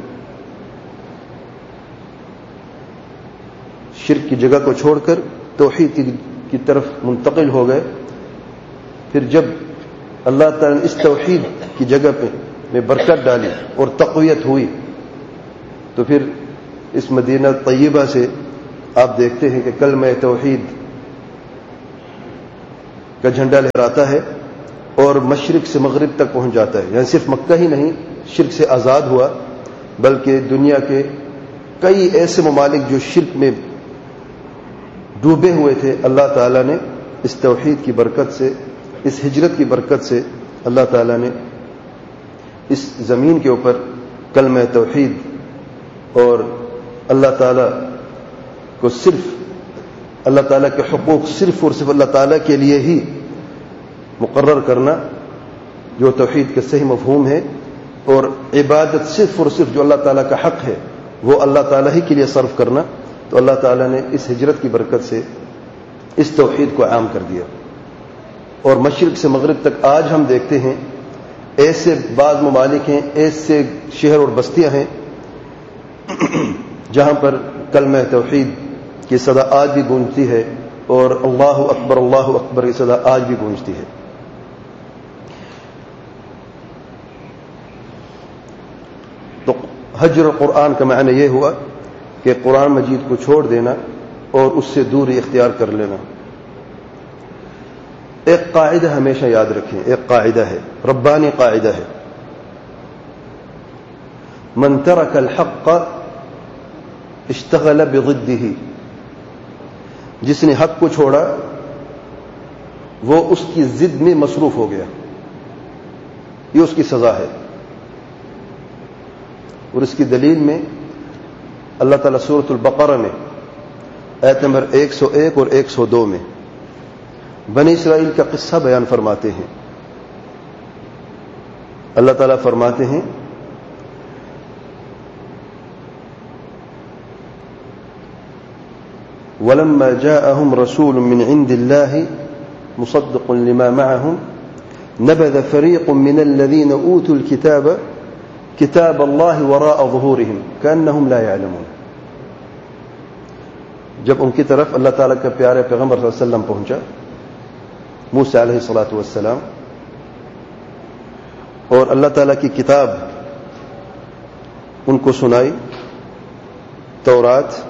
شرک کی جگہ کو چھوڑ کر توحید کی طرف منتقل ہو گئے. پھر جب اللہ تعالیٰ نے اس توحید کی جگہ پہ میں برکت ڈالی اور تقویت ہوئی، تو پھر اس مدینہ طیبہ سے آپ دیکھتے ہیں کہ کلمہ توحید کا جھنڈا لہراتا ہے اور مشرق سے مغرب تک پہنچ جاتا ہے. یعنی صرف مکہ ہی نہیں شرک سے آزاد ہوا، بلکہ دنیا کے کئی ایسے ممالک جو شرک میں ڈوبے ہوئے تھے، اللہ تعالیٰ نے اس توحید کی برکت سے، اس ہجرت کی برکت سے اللہ تعالیٰ نے اس زمین کے اوپر کلمہ توحید اور اللہ تعالیٰ کو صرف اللہ تعالیٰ کے حقوق صرف اور صرف اللہ تعالیٰ کے لیے ہی مقرر کرنا، جو توحید کا صحیح مفہوم ہے، اور عبادت صرف اور صرف جو اللہ تعالیٰ کا حق ہے وہ اللہ تعالیٰ ہی کے لیے صرف کرنا. تو اللہ تعالیٰ نے اس ہجرت کی برکت سے اس توحید کو عام کر دیا. اور مشرق سے مغرب تک آج ہم دیکھتے ہیں ایسے بعض ممالک ہیں، ایسے شہر اور بستیاں ہیں جہاں پر کلمہ توحید کی صدا آج بھی گونجتی ہے، اور اللہ اکبر اللہ اکبر کی صدا آج بھی گونجتی ہے. تو ہجر قرآن کا معنی یہ ہوا کہ قرآن مجید کو چھوڑ دینا اور اس سے دوری اختیار کر لینا. ایک قاعدہ ہمیشہ یاد رکھیں، ایک قاعدہ ہے، ربانی قاعدہ ہے، من ترک الحق اشتغل بضدہ. جس نے حق کو چھوڑا وہ اس کی ضد میں مصروف ہو گیا، یہ اس کی سزا ہے. اور اس کی دلیل میں اللہ تعالیٰ سورۃ البقرہ میں آیت نمبر ایک سو ایک اور ایک سو دو میں بنی اسرائیل کا قصہ بیان فرماتے ہیں. اللہ تعالیٰ فرماتے ہیں وَلَمَّا جَاءَهُمْ رَسُولٌ مِّنْ عِنْدِ اللَّهِ مُصَدِّقٌ لِمَا مَعَهُمْ نَبَذَ فَرِيقٌ مِّنَ الَّذِينَ أُوتُوا الْكِتَابَ كِتَابَ اللَّهِ وَرَاءَ ظُهُورِهِمْ كَأَنَّهُمْ لَا يَعْلَمُونَ. جب ان کی طرف اللہ تعالیٰ کا پیارے پیغمبر صلی اللہ علیہ وسلم پہنچا، موسیٰ علیہ الصلوۃ والسلام، اور اللہ تعالیٰ کی کتاب ان کو سنائی، تورات،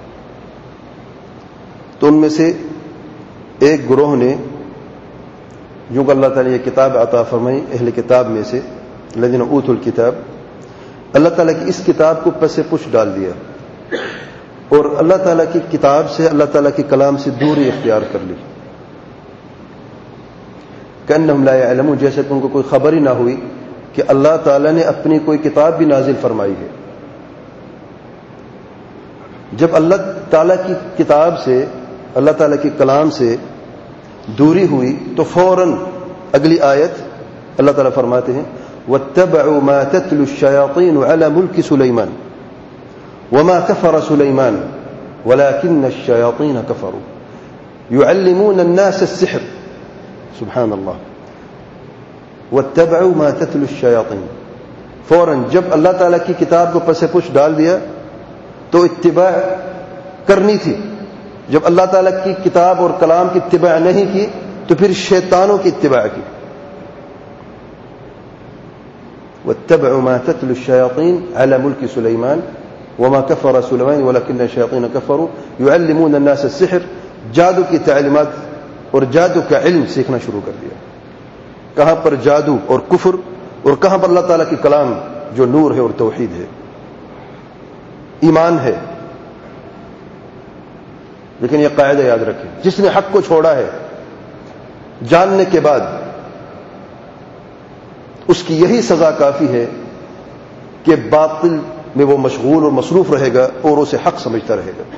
تو ان میں سے ایک گروہ نے، جو کہ اللہ تعالیٰ نے یہ کتاب عطا فرمائی اہل کتاب میں سے الذین اوتوا الکتاب، اللہ تعالیٰ کی اس کتاب کو پس پش ڈال دیا اور اللہ تعالیٰ کی کتاب سے، اللہ تعالیٰ کے کلام سے دوری اختیار کر لی. کأنہم لا یعلمون، جیسے کہ ان کو کوئی خبر ہی نہ ہوئی کہ اللہ تعالیٰ نے اپنی کوئی کتاب بھی نازل فرمائی ہے. جب اللہ تعالیٰ کی کتاب سے، اللہ تعالیٰ کے کلام سے دوری ہوئی تو فوراً اگلی آیت اللہ تعالیٰ فرماتے ہیں وَاتَّبَعُوا مَا تَتْلُو الشَّيَاطِينُ عَلَى مُلْكِ سُلَيْمَانَ وَمَا كَفَرَ سُلَيْمَانُ وَلَكِنَّ الشَّيَاطِينَ كَفَرُوا يُعَلِّمُونَ النَّاسَ السِّحْرَ. سبحان اللہ. وَاتَّبَعُوا مَا تَتْلُو الشَّيَاطِينُ، فوراً جب اللہ تعالیٰ کی کتاب کو پس پش ڈال دیا تو اتباع کرنی تھی. جب اللہ تعالیٰ کی کتاب اور کلام کی اتباع نہیں کی تو پھر شیطانوں کی اتباع کی. واتبعوا ما تتلو الشياطين على ملك سليمان وما كفر سليمان ولكن الشياطين كفروا يعلمون الناس السحر. جادو کی تعلیمات اور جادو کا علم سیکھنا شروع کر دیا. کہاں پر جادو اور کفر، اور کہاں پر اللہ تعالیٰ کی کلام جو نور ہے اور توحید ہے، ایمان ہے. لیکن یہ قاعدہ یاد رکھیں، جس نے حق کو چھوڑا ہے جاننے کے بعد اس کی یہی سزا کافی ہے کہ باطل میں وہ مشغول اور مصروف رہے گا اور اسے حق سمجھتا رہے گا.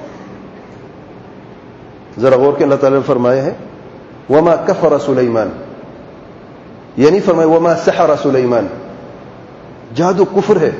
ذرا غور کے اللہ تعالیٰ نے فرمایا ہے وما کفر سلیمان، یہ نہیں فرمایا وما سحر سلیمان. جادو کفر ہے،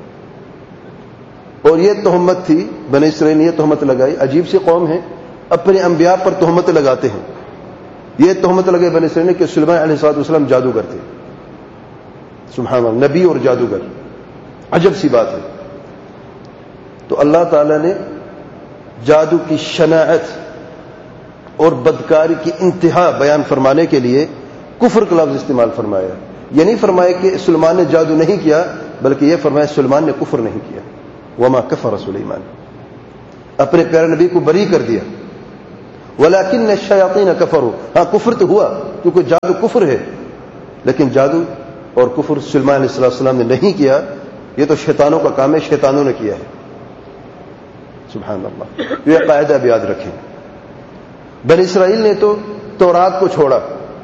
اور یہ تہمت تھی بنی اسرائیل نے یہ تہمت لگائی. عجیب سی قوم ہے، اپنے انبیاء پر تہمت لگاتے ہیں. یہ تہمت لگے بنی اسرائیل نے کہ سلیمان علیہ الصلوۃ والسلام جادوگر تھے. سبحان اللہ، نبی اور جادوگر، عجب سی بات ہے. تو اللہ تعالیٰ نے جادو کی شناعت اور بدکاری کی انتہا بیان فرمانے کے لیے کفر کا لفظ استعمال فرمایا. یہ نہیں فرمایا کہ سلیمان نے جادو نہیں کیا، بلکہ یہ فرمایا سلیمان نے کفر نہیں کیا. وما کفر سلیمان، اپنے پیارے نبی کو بری کر دیا. ولیکن الشیاطین کفروا، ہاں کفر تو ہوا کیونکہ جادو کفر ہے، لیکن جادو اور کفر سلیمان علیہ السلام نے نہیں کیا، یہ تو شیطانوں کا کام ہے، شیطانوں نے کیا ہے. سبحان اللہ. یہ قاعدہ بھی یاد رکھیں. بنی اسرائیل نے تو تورات کو چھوڑا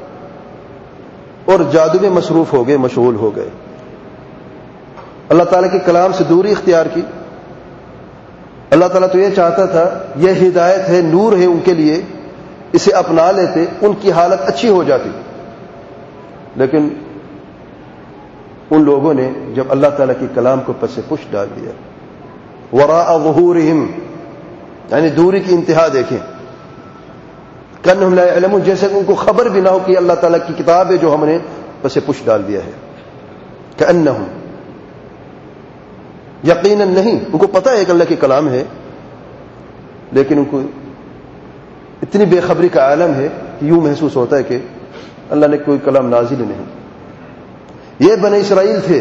اور جادو میں مصروف ہو گئے، مشغول ہو گئے. اللہ تعالیٰ کے کلام سے دوری اختیار کی. اللہ تعالیٰ تو یہ چاہتا تھا، یہ ہدایت ہے، نور ہے ان کے لیے، اسے اپنا لیتے ان کی حالت اچھی ہو جاتی. لیکن ان لوگوں نے جب اللہ تعالیٰ کے کلام کو پس پش ڈال دیا، وراء ظہورہم، یعنی دوری کی انتہا دیکھیں، کأنہم لا یعلمون، جیسے کہ ان کو خبر بھی نہ ہو کہ اللہ تعالیٰ کی کتاب ہے جو ہم نے پس پش ڈال دیا ہے. کأنہم، یقیناً نہیں، ان کو پتہ ہے کہ اللہ کے کلام ہے، لیکن ان کو اتنی بے خبری کا عالم ہے کہ یوں محسوس ہوتا ہے کہ اللہ نے کوئی کلام نازل نہیں. یہ بنی اسرائیل تھے،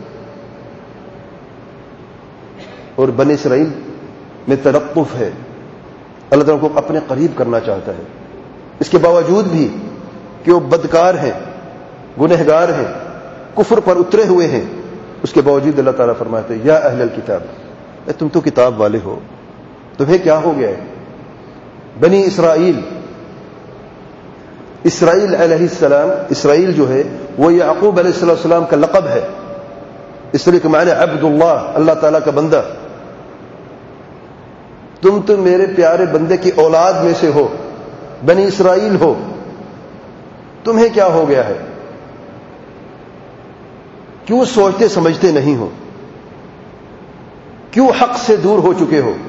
اور بنی اسرائیل میں تلطف ہے. اللہ تعالیٰ کو اپنے قریب کرنا چاہتا ہے، اس کے باوجود بھی کہ وہ بدکار ہیں، گنہگار ہیں، کفر پر اترے ہوئے ہیں، اس کے باوجود اللہ تعالیٰ فرماتے ہیں یا اہل الکتاب، اے تم تو کتاب والے ہو، تمہیں کیا ہو گیا ہے؟ بنی اسرائیل، اسرائیل علیہ السلام، اسرائیل جو ہے وہ یعقوب علیہ السلام کا لقب ہے. اسرائیل کے معنی عبد اللہ، اللہ تعالیٰ کا بندہ. تم تو میرے پیارے بندے کی اولاد میں سے ہو، بنی اسرائیل ہو، تمہیں کیا ہو گیا ہے؟ کیوں سوچتے سمجھتے نہیں ہو؟ کیوں حق سے دور ہو چکے ہو؟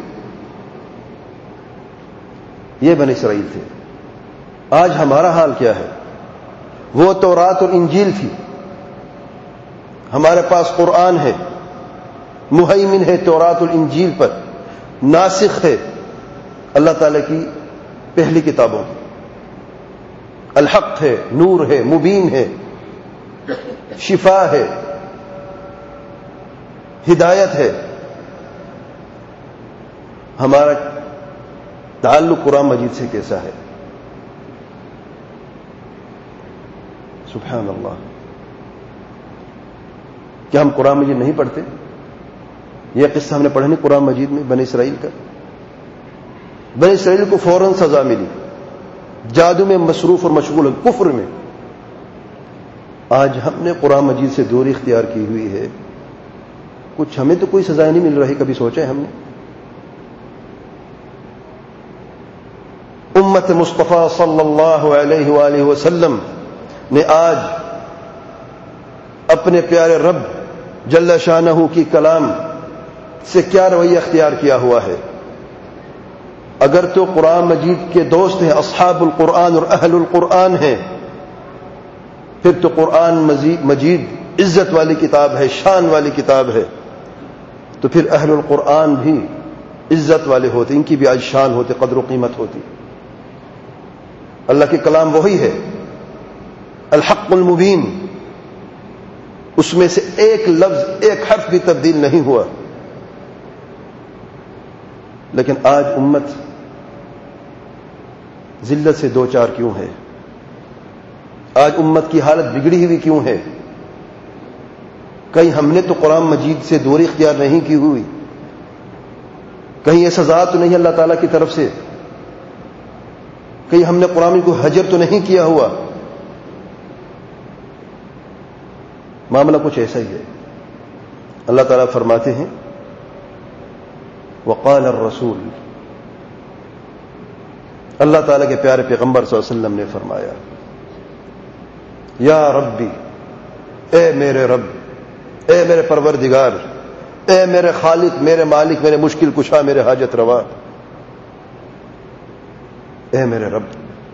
یہ بنی اسرائیل تھے. آج ہمارا حال کیا ہے؟ وہ تورات اور انجیل تھی، ہمارے پاس قرآن ہے، مہیمن ہے تورات اور انجیل پر، ناسخ ہے اللہ تعالیٰ کی پہلی کتابوں کی، الحق ہے، نور ہے، مبین ہے، شفا ہے، ہدایت ہے. ہمارا تعلق قرآن مجید سے کیسا ہے؟ سبحان اللہ. کیا ہم قرآن مجید نہیں پڑھتے؟ یہ قصہ ہم نے پڑھا نہیں قرآن مجید میں بنی اسرائیل کا. بنی اسرائیل کو فوراً سزا ملی، جادو میں مصروف اور مشغول، کفر میں. آج ہم نے قرآن مجید سے دوری اختیار کی ہوئی ہے، کچھ ہمیں تو کوئی سزا نہیں مل رہی. کبھی سوچا ہے ہم نے؟ امت مصطفیٰ صلی اللہ علیہ وآلہ وسلم نے آج اپنے پیارے رب جل شانہ کی کلام سے کیا رویہ اختیار کیا ہوا ہے؟ اگر تو قرآن مجید کے دوست ہیں، اصحاب القرآن اور اہل القرآن ہیں، پھر تو قرآن مجید عزت والی کتاب ہے، شان والی کتاب ہے. تو پھر اہل القرآن بھی عزت والے ہوتے، ان کی بھی آج شان ہوتے، قدر و قیمت ہوتی. اللہ کے کلام وہی ہے، الحق المبین، اس میں سے ایک لفظ، ایک حرف بھی تبدیل نہیں ہوا. لیکن آج امت ذلت سے دو چار کیوں ہے؟ آج امت کی حالت بگڑی ہوئی کیوں ہے؟ کہیں ہم نے تو قرآن مجید سے دوری اختیار نہیں کی ہوئی؟ کہیں یہ سزا تو نہیں اللہ تعالیٰ کی طرف سے؟ کہیں ہم نے قرآن کو حجر تو نہیں کیا ہوا؟ معاملہ کچھ ایسا ہی ہے. اللہ تعالیٰ فرماتے ہیں وقال الرسول، اللہ تعالیٰ کے پیارے پیغمبر صلی اللہ علیہ وسلم نے فرمایا یا ربی، اے میرے رب، اے میرے پروردگار، اے میرے خالق، میرے مالک، میرے مشکل کشا، میرے حاجت روا، اے میرے رب،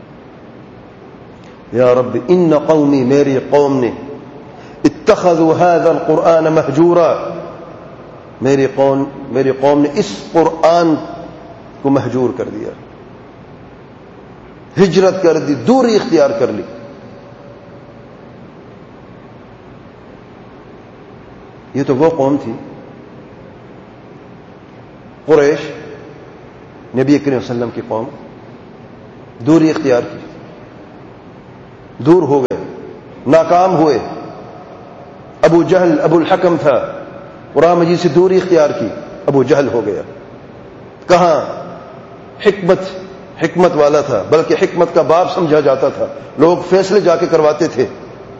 یا رب ان قومی، میری قوم نے اتخذوا هذا القرآن مہجورا، میری قوم میری قوم نے اس قرآن کو مہجور کر دیا، ہجرت کر دی، دوری اختیار کر لی. یہ تو وہ قوم تھی، قریش، نبی کریم صلی اللہ علیہ وسلم کی قوم، دوری اختیار کی، دور ہو گئے، ناکام ہوئے. ابو جہل ابو الحکم تھا, قرآن مجید سے دوری اختیار کی, ابو جہل ہو گیا. کہاں حکمت حکمت والا تھا, بلکہ حکمت کا باپ سمجھا جاتا تھا. لوگ فیصلے جا کے کرواتے تھے,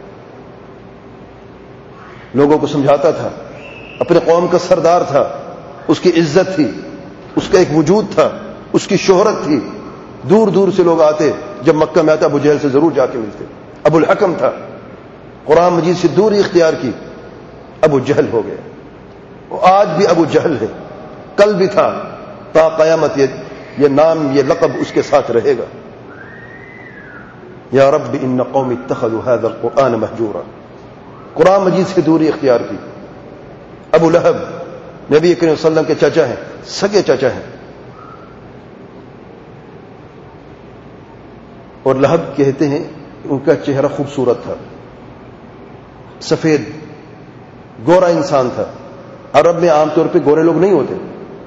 لوگوں کو سمجھاتا تھا, اپنے قوم کا سردار تھا, اس کی عزت تھی, اس کا ایک وجود تھا, اس کی شہرت تھی. دور دور سے لوگ آتے, جب مکہ میں آتا ابو جہل سے ضرور جا کے ملتے. ابو الحکم تھا, قرآن مجید سے دوری اختیار کی, ابو جہل ہو گیا. وہ آج بھی ابو جہل ہے, کل بھی تھا, تا قیامت یہ یہ نام یہ لقب اس کے ساتھ رہے گا. یا رب ان قوم اتخذوا هذا القرآن مہجورا, قرآن مجید سے دوری اختیار کی. ابو لہب نبی کریم صلی اللہ علیہ وسلم کے چچا ہیں, سگے چچا ہیں. اور لہب کہتے ہیں ان کا چہرہ خوبصورت تھا, سفید گورا انسان تھا. عرب میں عام طور پہ گورے لوگ نہیں ہوتے.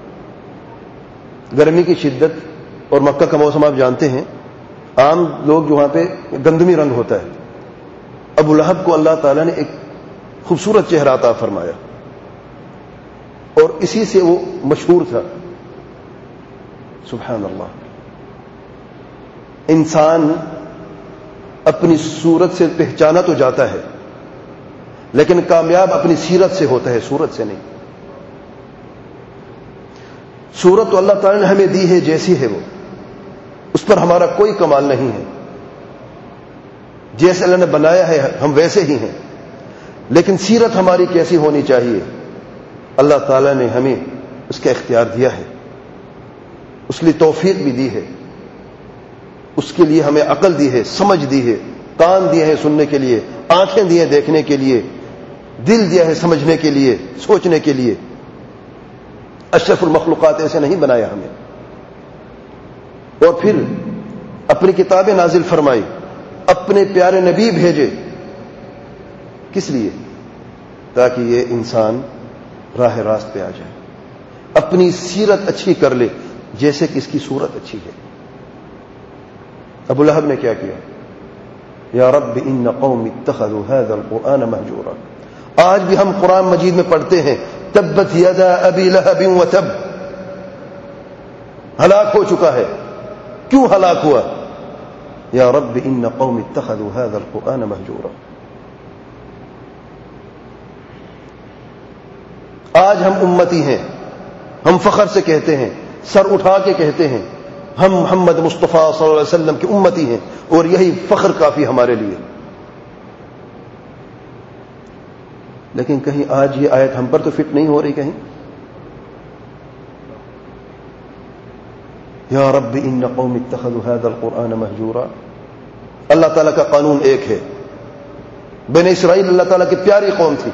گرمی کی شدت اور مکہ کا موسم آپ جانتے ہیں, عام لوگ جو وہاں پہ گندمی رنگ ہوتا ہے. ابو لہب کو اللہ تعالیٰ نے ایک خوبصورت چہرہ عطا فرمایا اور اسی سے وہ مشہور تھا. سبحان اللہ. انسان اپنی صورت سے پہچانا تو جاتا ہے, لیکن کامیاب اپنی سیرت سے ہوتا ہے, صورت سے نہیں. صورت تو اللہ تعالیٰ نے ہمیں دی ہے جیسی ہے, وہ اس پر ہمارا کوئی کمال نہیں ہے. جیسے اللہ نے بنایا ہے ہم ویسے ہی ہیں, لیکن سیرت ہماری کیسی ہونی چاہیے اللہ تعالیٰ نے ہمیں اس کا اختیار دیا ہے, اس لیے توفیق بھی دی ہے, اس کے لیے ہمیں عقل دی ہے, سمجھ دی ہے, کان دیے ہیں سننے کے لیے, آنکھیں دی ہیں دیکھنے کے لیے, دل دیا ہے سمجھنے کے لیے, سوچنے کے لیے. اشرف المخلوقات ایسے نہیں بنایا ہمیں. اور پھر اپنی کتابیں نازل فرمائی, اپنے پیارے نبی بھیجے. کس لیے؟ تاکہ یہ انسان راہ راست پہ آ جائے, اپنی سیرت اچھی کر لے جیسے کہ اس کی صورت اچھی ہے. ابو لہب نے کیا کیا؟ یا رب ان قوم اتخذوا هذا القرآن مہجورا. آج بھی ہم قرآن مجید میں پڑھتے ہیں تبت یدا ابی لہب وتب, ہلاک ہو چکا ہے. کیوں ہلاک ہوا؟ یا رب ان قوم اتخذوا هذا القرآن مہجورا. آج ہم امتی ہیں, ہم فخر سے کہتے ہیں, سر اٹھا کے کہتے ہیں ہم محمد مصطفیٰ صلی اللہ علیہ وسلم کی امتی ہیں, اور یہی فخر کافی ہمارے لیے. لیکن کہیں آج یہ آیت ہم پر تو فٹ نہیں ہو رہی. کہیں یا رب ان قوم اتخذوا هذا القرآن مہجورا. اللہ تعالیٰ کا قانون ایک ہے. بنی اسرائیل اللہ تعالیٰ کی پیاری قوم تھی.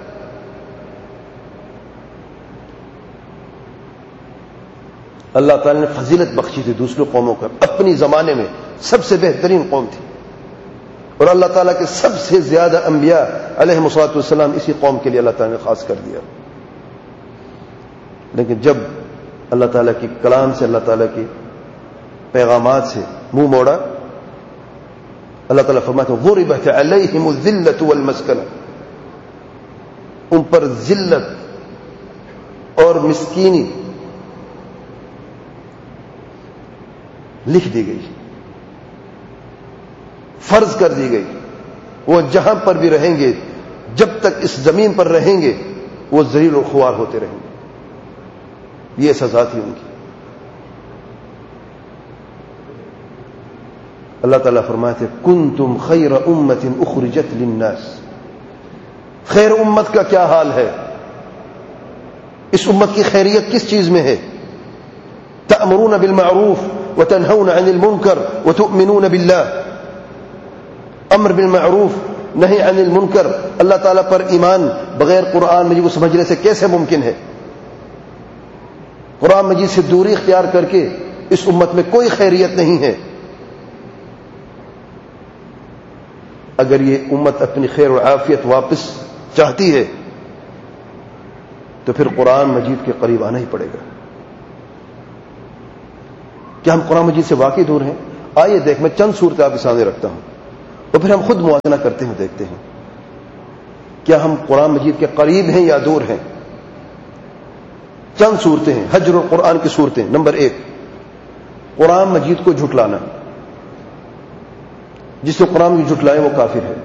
اللہ تعالیٰ نے فضیلت بخشی تھی دوسروں قوموں کا. اپنی زمانے میں سب سے بہترین قوم تھی, اور اللہ تعالیٰ کے سب سے زیادہ انبیاء علیہ الصلوۃ والسلام اسی قوم کے لیے اللہ تعالیٰ نے خاص کر دیا. لیکن جب اللہ تعالیٰ کی کلام سے, اللہ تعالیٰ کی پیغامات سے منہ موڑا, اللہ تعالیٰ فرماتے ہیں غربت علیہم الذلۃ والمسکنہ, ان پر ذلت اور مسکینی لکھ دی گئی, فرض کر دی گئی. وہ جہاں پر بھی رہیں گے, جب تک اس زمین پر رہیں گے, وہ ذلیل و خوار ہوتے رہیں گے. یہ سزا تھی ان کی. اللہ تعالیٰ فرماتے کنتم خیر امت اخرجت للناس. خیر امت کا کیا حال ہے؟ اس امت کی خیریت کس چیز میں ہے؟ تأمرون بالمعروف وتنهون عن المنکر وتؤمنون باللہ. امر بالمعروف, نہی عن المنکر. اللہ تعالیٰ پر ایمان بغیر قرآن مجید کو سمجھنے سے کیسے ممکن ہے؟ قرآن مجید سے دوری اختیار کر کے اس امت میں کوئی خیریت نہیں ہے. اگر یہ امت اپنی خیر و عافیت واپس چاہتی ہے تو پھر قرآن مجید کے قریب آنا ہی پڑے گا. کیا ہم قرآن مجید سے واقعی دور ہیں؟ آئیے دیکھ, میں چند صورتیں آپ کے سامنے رکھتا ہوں. اور پھر ہم خود موازنہ کرتے ہیں، دیکھتے ہیں کیا ہم قرآن مجید کے قریب ہیں یا دور ہیں. چند صورتیں ہیں حجر القرآن کی صورتیں. نمبر ایک، قرآن مجید کو جھٹلانا. جس سے قرآن کو جھٹلائے وہ کافر ہے.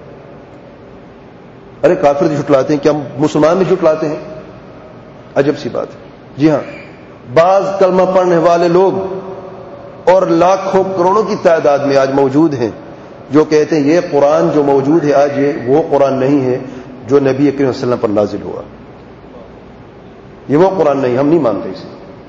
ارے کافر جو جھٹلاتے ہیں، کیا ہم مسلمان بھی جھٹلاتے ہیں؟ عجب سی بات ہے. جی ہاں، بعض کلمہ پڑھنے والے لوگ اور لاکھوں کروڑوں کی تعداد میں آج موجود ہیں جو کہتے ہیں یہ قرآن جو موجود ہے آج، یہ وہ قرآن نہیں ہے جو نبی کریم صلی اللہ علیہ وسلم پر نازل ہوا. یہ وہ قرآن نہیں، ہم نہیں مانتے اسے.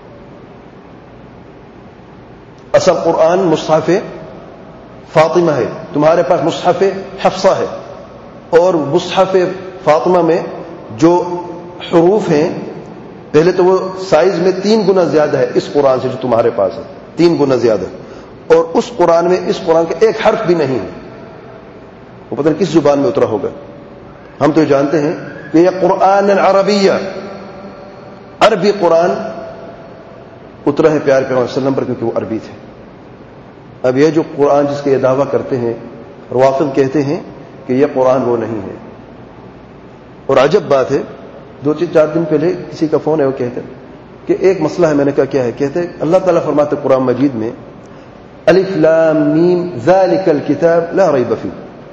اصل قرآن مصحف فاطمہ ہے، تمہارے پاس مصحف حفصہ ہے، اور مصحف فاطمہ میں جو حروف ہیں پہلے تو وہ سائز میں تین گنا زیادہ ہے اس قرآن سے جو تمہارے پاس ہے، تین گنا زیادہ. اور اس قرآن میں اس قرآن کا ایک حرف بھی نہیں ہے. وہ پتہ نہیں کس زبان میں اترا ہوگا. ہم تو جانتے ہیں کہ یہ قرآن عربیہ، عربی قرآن اترا ہے پیار پیغمبر صلی اللہ علیہ وسلم پر، کیونکہ وہ عربی تھے. اب یہ جو قرآن جس کے یہ دعویٰ کرتے ہیں، روافض کہتے ہیں کہ یہ قرآن وہ نہیں ہے. اور عجب بات ہے، دو چار دن پہلے کسی کا فون ہے، وہ کہتے ہیں کہ ایک مسئلہ ہے. میں نے کہا کیا ہے؟ کہتے ہیں اللہ تعالیٰ فرماتے قرآن مجید میں الف لام میم ذالک الکتاب لا ریب فیہ.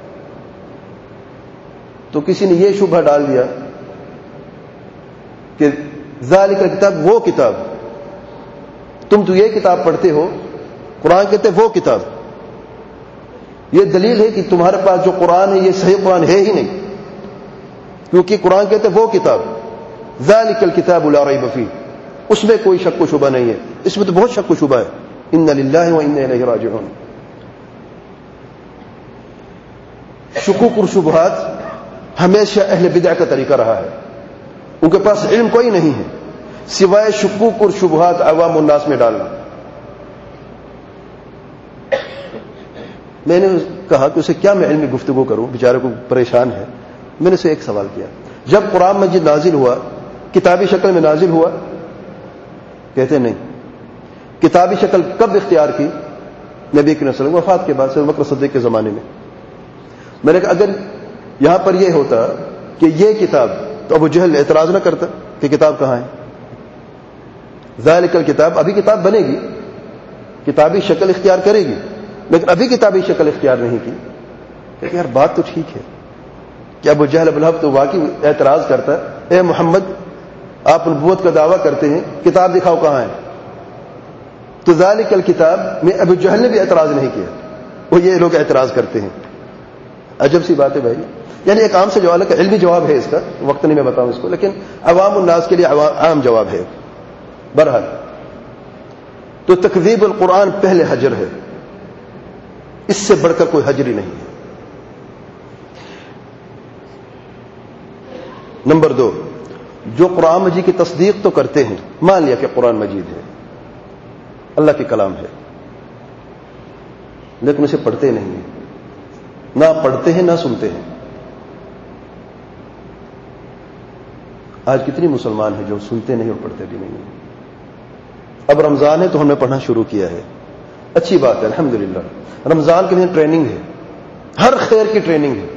تو کسی نے یہ شبہ ڈال دیا کہ ذالک الکتاب وہ کتاب، تم تو یہ کتاب پڑھتے ہو، قرآن کہتے وہ کتاب. یہ دلیل ہے کہ تمہارے پاس جو قرآن ہے یہ صحیح قرآن ہے ہی نہیں، کیونکہ قرآن کہتے وہ کتاب ذالک الکتاب لا ریب فیہ، اس میں کوئی شک و شبہ نہیں ہے. اس میں تو بہت شک و شبہ ہے. ان للہ و انا الیہ راجعون. شکوک اور شبہات ہمیشہ اہل بدع کا طریقہ رہا ہے. ان کے پاس علم کوئی نہیں ہے سوائے شکوک اور شبہات عوام الناس میں ڈالنا. میں نے کہا کہ اسے کیا میں علمی گفتگو کروں، بیچارے کو پریشان ہے. میں نے اسے ایک سوال کیا، جب قرآن مجید نازل ہوا کتابی شکل میں نازل ہوا؟ کہتے نہیں. کتابی شکل کب اختیار کی؟ نبی کریم صلی اللہ علیہ وسلم وفات کے بعد، سے بکر صدیق کے زمانے میں. میں نے کہا اگر یہاں پر یہ ہوتا کہ یہ کتاب، تو ابو جہل اعتراض نہ کرتا کہ کتاب کہاں ہے. ذالک الکتاب، ابھی کتاب بنے گی، کتابی شکل اختیار کرے گی، لیکن ابھی کتابی شکل اختیار نہیں کی. کہ یار بات تو ٹھیک ہے کہ ابو جہل ابو لہب تو واقعی اعتراض کرتا، اے محمد آپ نبوت کا دعویٰ کرتے ہیں، کتاب دکھاؤ کہاں ہے. تو ذالک الکتاب میں ابو جہل نے بھی اعتراض نہیں کیا، وہ یہ لوگ اعتراض کرتے ہیں. عجب سی بات ہے بھائی. یعنی ایک عام سے جواب ہے، علمی جواب ہے اس کا، وقت نہیں میں بتاؤں اس کو، لیکن عوام الناس کے لیے عام جواب ہے. بہرحال تو تکذیب القرآن پہلے حجر ہے، اس سے بڑھ کر کوئی حجر ہی نہیں ہے. نمبر دو، جو قرآن مجید کی تصدیق تو کرتے ہیں، مان لیا کہ قرآن مجید ہے، اللہ کے کلام ہے، لیکن اسے پڑھتے نہیں ہیں، نہ پڑھتے ہیں نہ سنتے ہیں. آج کتنی مسلمان ہیں جو سنتے نہیں اور پڑھتے بھی نہیں ہیں. اب رمضان ہے تو ہم نے پڑھنا شروع کیا ہے، اچھی بات ہے الحمدللہ. رمضان کے لیے ٹریننگ ہے، ہر خیر کی ٹریننگ ہے،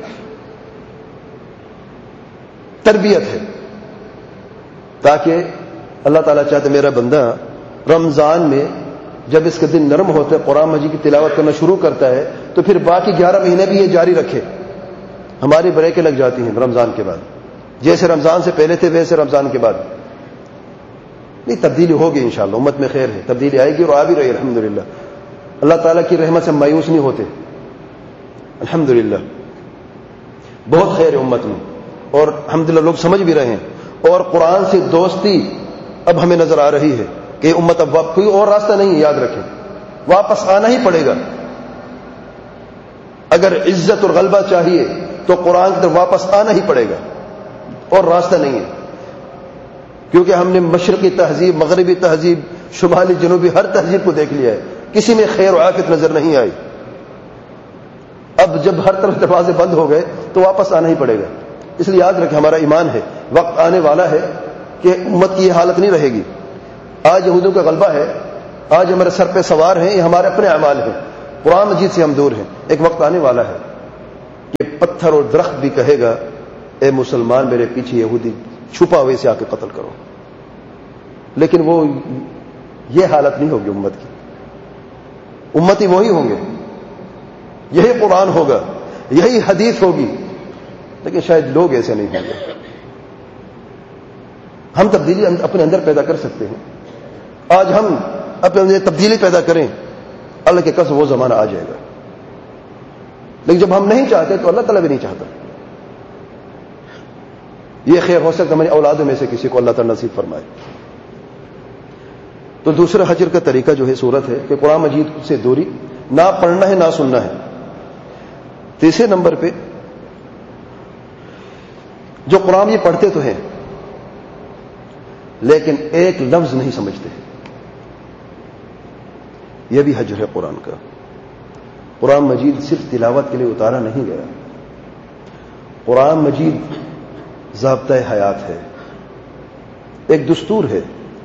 تربیت ہے، تاکہ اللہ تعالیٰ چاہتے میرا بندہ رمضان میں جب اس کا دن نرم ہوتا ہے، قرآن مجید کی تلاوت کرنا شروع کرتا ہے، تو پھر باقی گیارہ مہینے بھی یہ جاری رکھے. ہماری بریکیں لگ جاتی ہیں رمضان کے بعد، جیسے رمضان سے پہلے تھے ویسے رمضان کے بعد نہیں. تبدیلی ہوگی انشاءاللہ، امت میں خیر ہے، تبدیلی آئے گی اور آ بھی رہی ہے الحمدللہ. اللہ تعالیٰ کی رحمت سے مایوس نہیں ہوتے الحمدللہ. بہت خیر ہے امت میں، اور الحمدللہ لوگ سمجھ بھی رہے ہیں. اور قرآن سے دوستی اب ہمیں نظر آ رہی ہے کہ امت اب کوئی اور راستہ نہیں ہے. یاد رکھیں، واپس آنا ہی پڑے گا. اگر عزت اور غلبہ چاہیے تو قرآن کی طرف واپس آنا ہی پڑے گا، اور راستہ نہیں ہے. کیونکہ ہم نے مشرقی تہذیب، مغربی تہذیب، شمالی جنوبی ہر تہذیب کو دیکھ لیا ہے، کسی میں خیر و عافیت نظر نہیں آئی. اب جب ہر طرف دروازے بند ہو گئے تو واپس آنا ہی پڑے گا. اس لیے یاد رکھیں ہمارا ایمان ہے، وقت آنے والا ہے کہ امت کی یہ حالت نہیں رہے گی. آج یہودیوں کا غلبہ ہے، آج ہمارے سر پہ سوار ہیں، یہ ہمارے اپنے اعمال ہیں، قرآن مجید سے ہم دور ہیں. ایک وقت آنے والا ہے پتھر اور درخت بھی کہے گا اے مسلمان میرے پیچھے یہودی چھپا ہوئے سے آ کے قتل کرو، لیکن وہ یہ حالت نہیں ہوگی امت کی. امتی وہی ہوں گے، یہی قرآن ہوگا، یہی حدیث ہوگی، لیکن شاید لوگ ایسے نہیں ہوں گے. ہم تبدیلی اپنے اندر پیدا کر سکتے ہیں. آج ہم اپنے اندر تبدیلی پیدا کریں، اللہ کے قسم وہ زمانہ آ جائے گا. لیکن جب ہم نہیں چاہتے تو اللہ تعالیٰ بھی نہیں چاہتا. یہ خیر ہو سکتا ہماری اولادوں میں سے کسی کو اللہ تعالیٰ نصیب فرمائے. تو دوسرا حجر کا طریقہ جو ہے صورت ہے کہ قرآن مجید سے دوری، نہ پڑھنا ہے نہ سننا ہے. تیسرے نمبر پہ جو قرآن یہ پڑھتے تو ہیں لیکن ایک لفظ نہیں سمجھتے، یہ بھی حجر ہے قرآن کا. قرآن مجید صرف تلاوت کے لیے اتارا نہیں گیا، قرآن مجید ضابطۂ حیات ہے، ایک دستور ہے.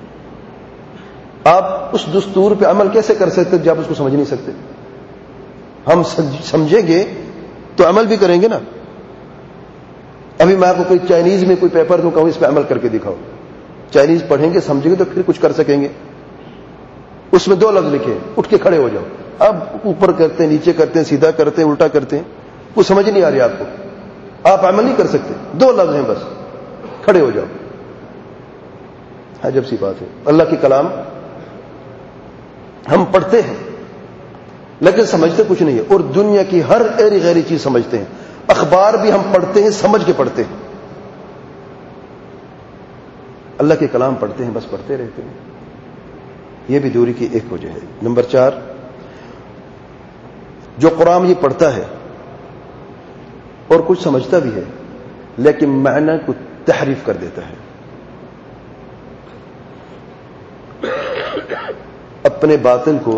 آپ اس دستور پہ عمل کیسے کر سکتے جب آپ اس کو سمجھ نہیں سکتے؟ ہم سمجھیں گے تو عمل بھی کریں گے نا. ابھی میں آپ کو کوئی چائنیز میں کوئی پیپر دوں کہوں اس پہ عمل کر کے دکھاؤ، چائنیز پڑھیں گے سمجھیں گے تو پھر کچھ کر سکیں گے. اس میں دو لفظ لکھے، اٹھ کے کھڑے ہو جاؤ. اب اوپر کرتے ہیں، نیچے کرتے ہیں، سیدھا کرتے ہیں، الٹا کرتے ہیں، کچھ سمجھ نہیں آ رہی آپ کو، آپ عمل نہیں کر سکتے. دو لفظ ہیں بس، کھڑے ہو جاؤ. عجب سی بات ہے، اللہ کی کلام ہم پڑھتے ہیں لیکن سمجھتے کچھ نہیں ہے. اور دنیا کی ہر ایری غیری چیز سمجھتے ہیں. اخبار بھی ہم پڑھتے ہیں، سمجھ کے پڑھتے ہیں. اللہ کے کلام پڑھتے ہیں، بس پڑھتے رہتے ہیں. یہ بھی دوری کی ایک وجہ ہے. نمبر چار، جو قرآن یہ پڑھتا ہے اور کچھ سمجھتا بھی ہے لیکن معنی کو تحریف کر دیتا ہے. اپنے باطل کو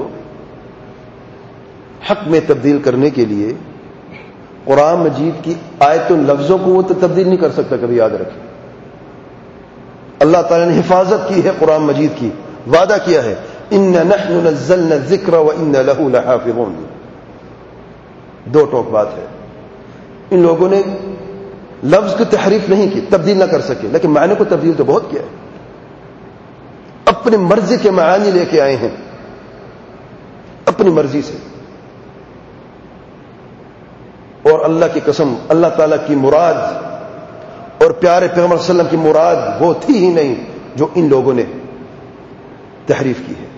حق میں تبدیل کرنے کے لیے قرآن مجید کی آیتوں لفظوں کو وہ تو تبدیل نہیں کر سکتا. کبھی یاد رکھیں، اللہ تعالیٰ نے حفاظت کی ہے قرآن مجید کی، وعدہ کیا ہے اِنَّا نَحْنُ نَزَّلْنَا الذِّكْرَ وَإِنَّا لَهُ لَحَافِظُونَ. دو ٹوک بات ہے. ان لوگوں نے لفظ کی تحریف نہیں کی، تبدیل نہ کر سکے، لیکن معنی کو تبدیل تو بہت کیا ہے. اپنی مرضی کے معانی لے کے آئے ہیں، اپنی مرضی سے. اور اللہ کی قسم، اللہ تعالیٰ کی مراد اور پیارے پیغمبر صلی اللہ علیہ وسلم کی مراد وہ تھی ہی نہیں جو ان لوگوں نے تحریف کی ہے.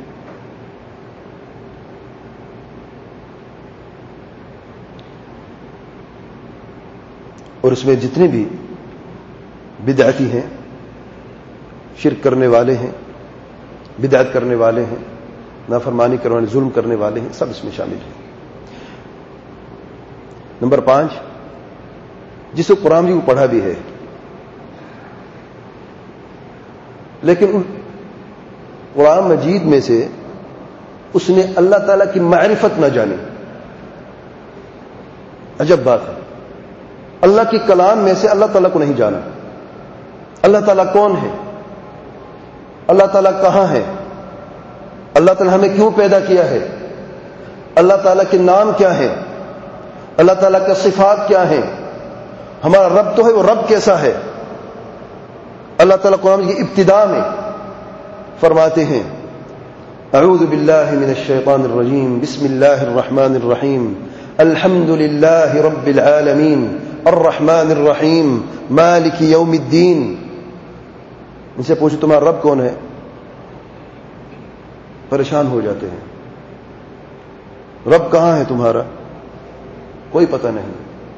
اور اس میں جتنے بھی بدعتی ہیں، شرک کرنے والے ہیں، بدعت کرنے والے ہیں، نافرمانی کرنے والے، ظلم کرنے والے ہیں، سب اس میں شامل ہیں. نمبر پانچ، جسے قرآن بھی وہ پڑھا بھی ہے لیکن قرآن مجید میں سے اس نے اللہ تعالیٰ کی معرفت نہ جانی. عجب بات ہے، اللہ کی کلام میں سے اللہ تعالیٰ کو نہیں جانا. اللہ تعالیٰ کون ہے؟ اللہ تعالیٰ کہاں ہے؟ اللہ تعالیٰ ہمیں کیوں پیدا کیا ہے؟ اللہ تعالیٰ کے نام کیا ہے؟ اللہ تعالیٰ کا صفات کیا ہیں؟ ہمارا رب تو ہے، وہ رب کیسا ہے؟ اللہ تعالیٰ قرآن کی ابتدا میں فرماتے ہیں اعوذ باللہ من الشیطان الرجیم بسم اللہ الرحمن الرحیم الحمد للہ رب العالمین الرحمن الرحیم مالک یوم الدین. ان سے پوچھو تمہارا رب کون ہے؟ پریشان ہو جاتے ہیں. رب کہاں ہے تمہارا؟ کوئی پتہ نہیں.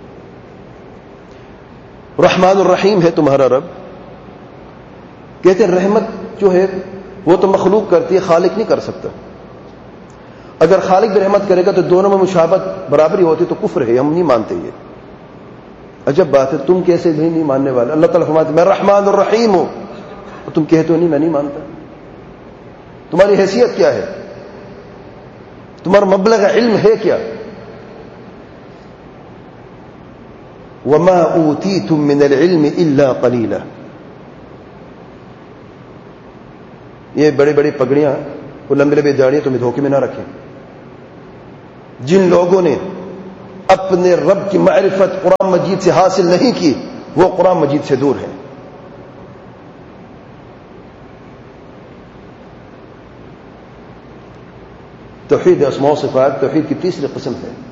رحمان الرحیم ہے تمہارا رب. کہتے ہیں رحمت جو ہے وہ تو مخلوق کرتی ہے، خالق نہیں کر سکتا. اگر خالق بھی رحمت کرے گا تو دونوں میں مشابہت برابری ہوتی تو کفر ہے، ہم نہیں مانتے. یہ عجب بات ہے، تم کیسے بھی نہیں ماننے والے؟ اللہ تعالیٰ فرماتے میں رحمان الرحیم ہوں، اور تم کہتے ہو نہیں میں نہیں مانتا. تمہاری حیثیت کیا ہے؟ تمہارا مبلغ علم ہے کیا؟ وما اوتیتم من العلم الا قلیلا. یہ بڑے بڑے پگڑیاں، وہ لمبے لمبے داڑیاں تمہیں دھوکے میں نہ رکھیں. جن لوگوں نے اپنے رب کی معرفت قرآن مجید سے حاصل نہیں کی وہ قرآن مجید سے دور ہے. توحید اسماء و صفات توحید کی تیسری قسم ہے.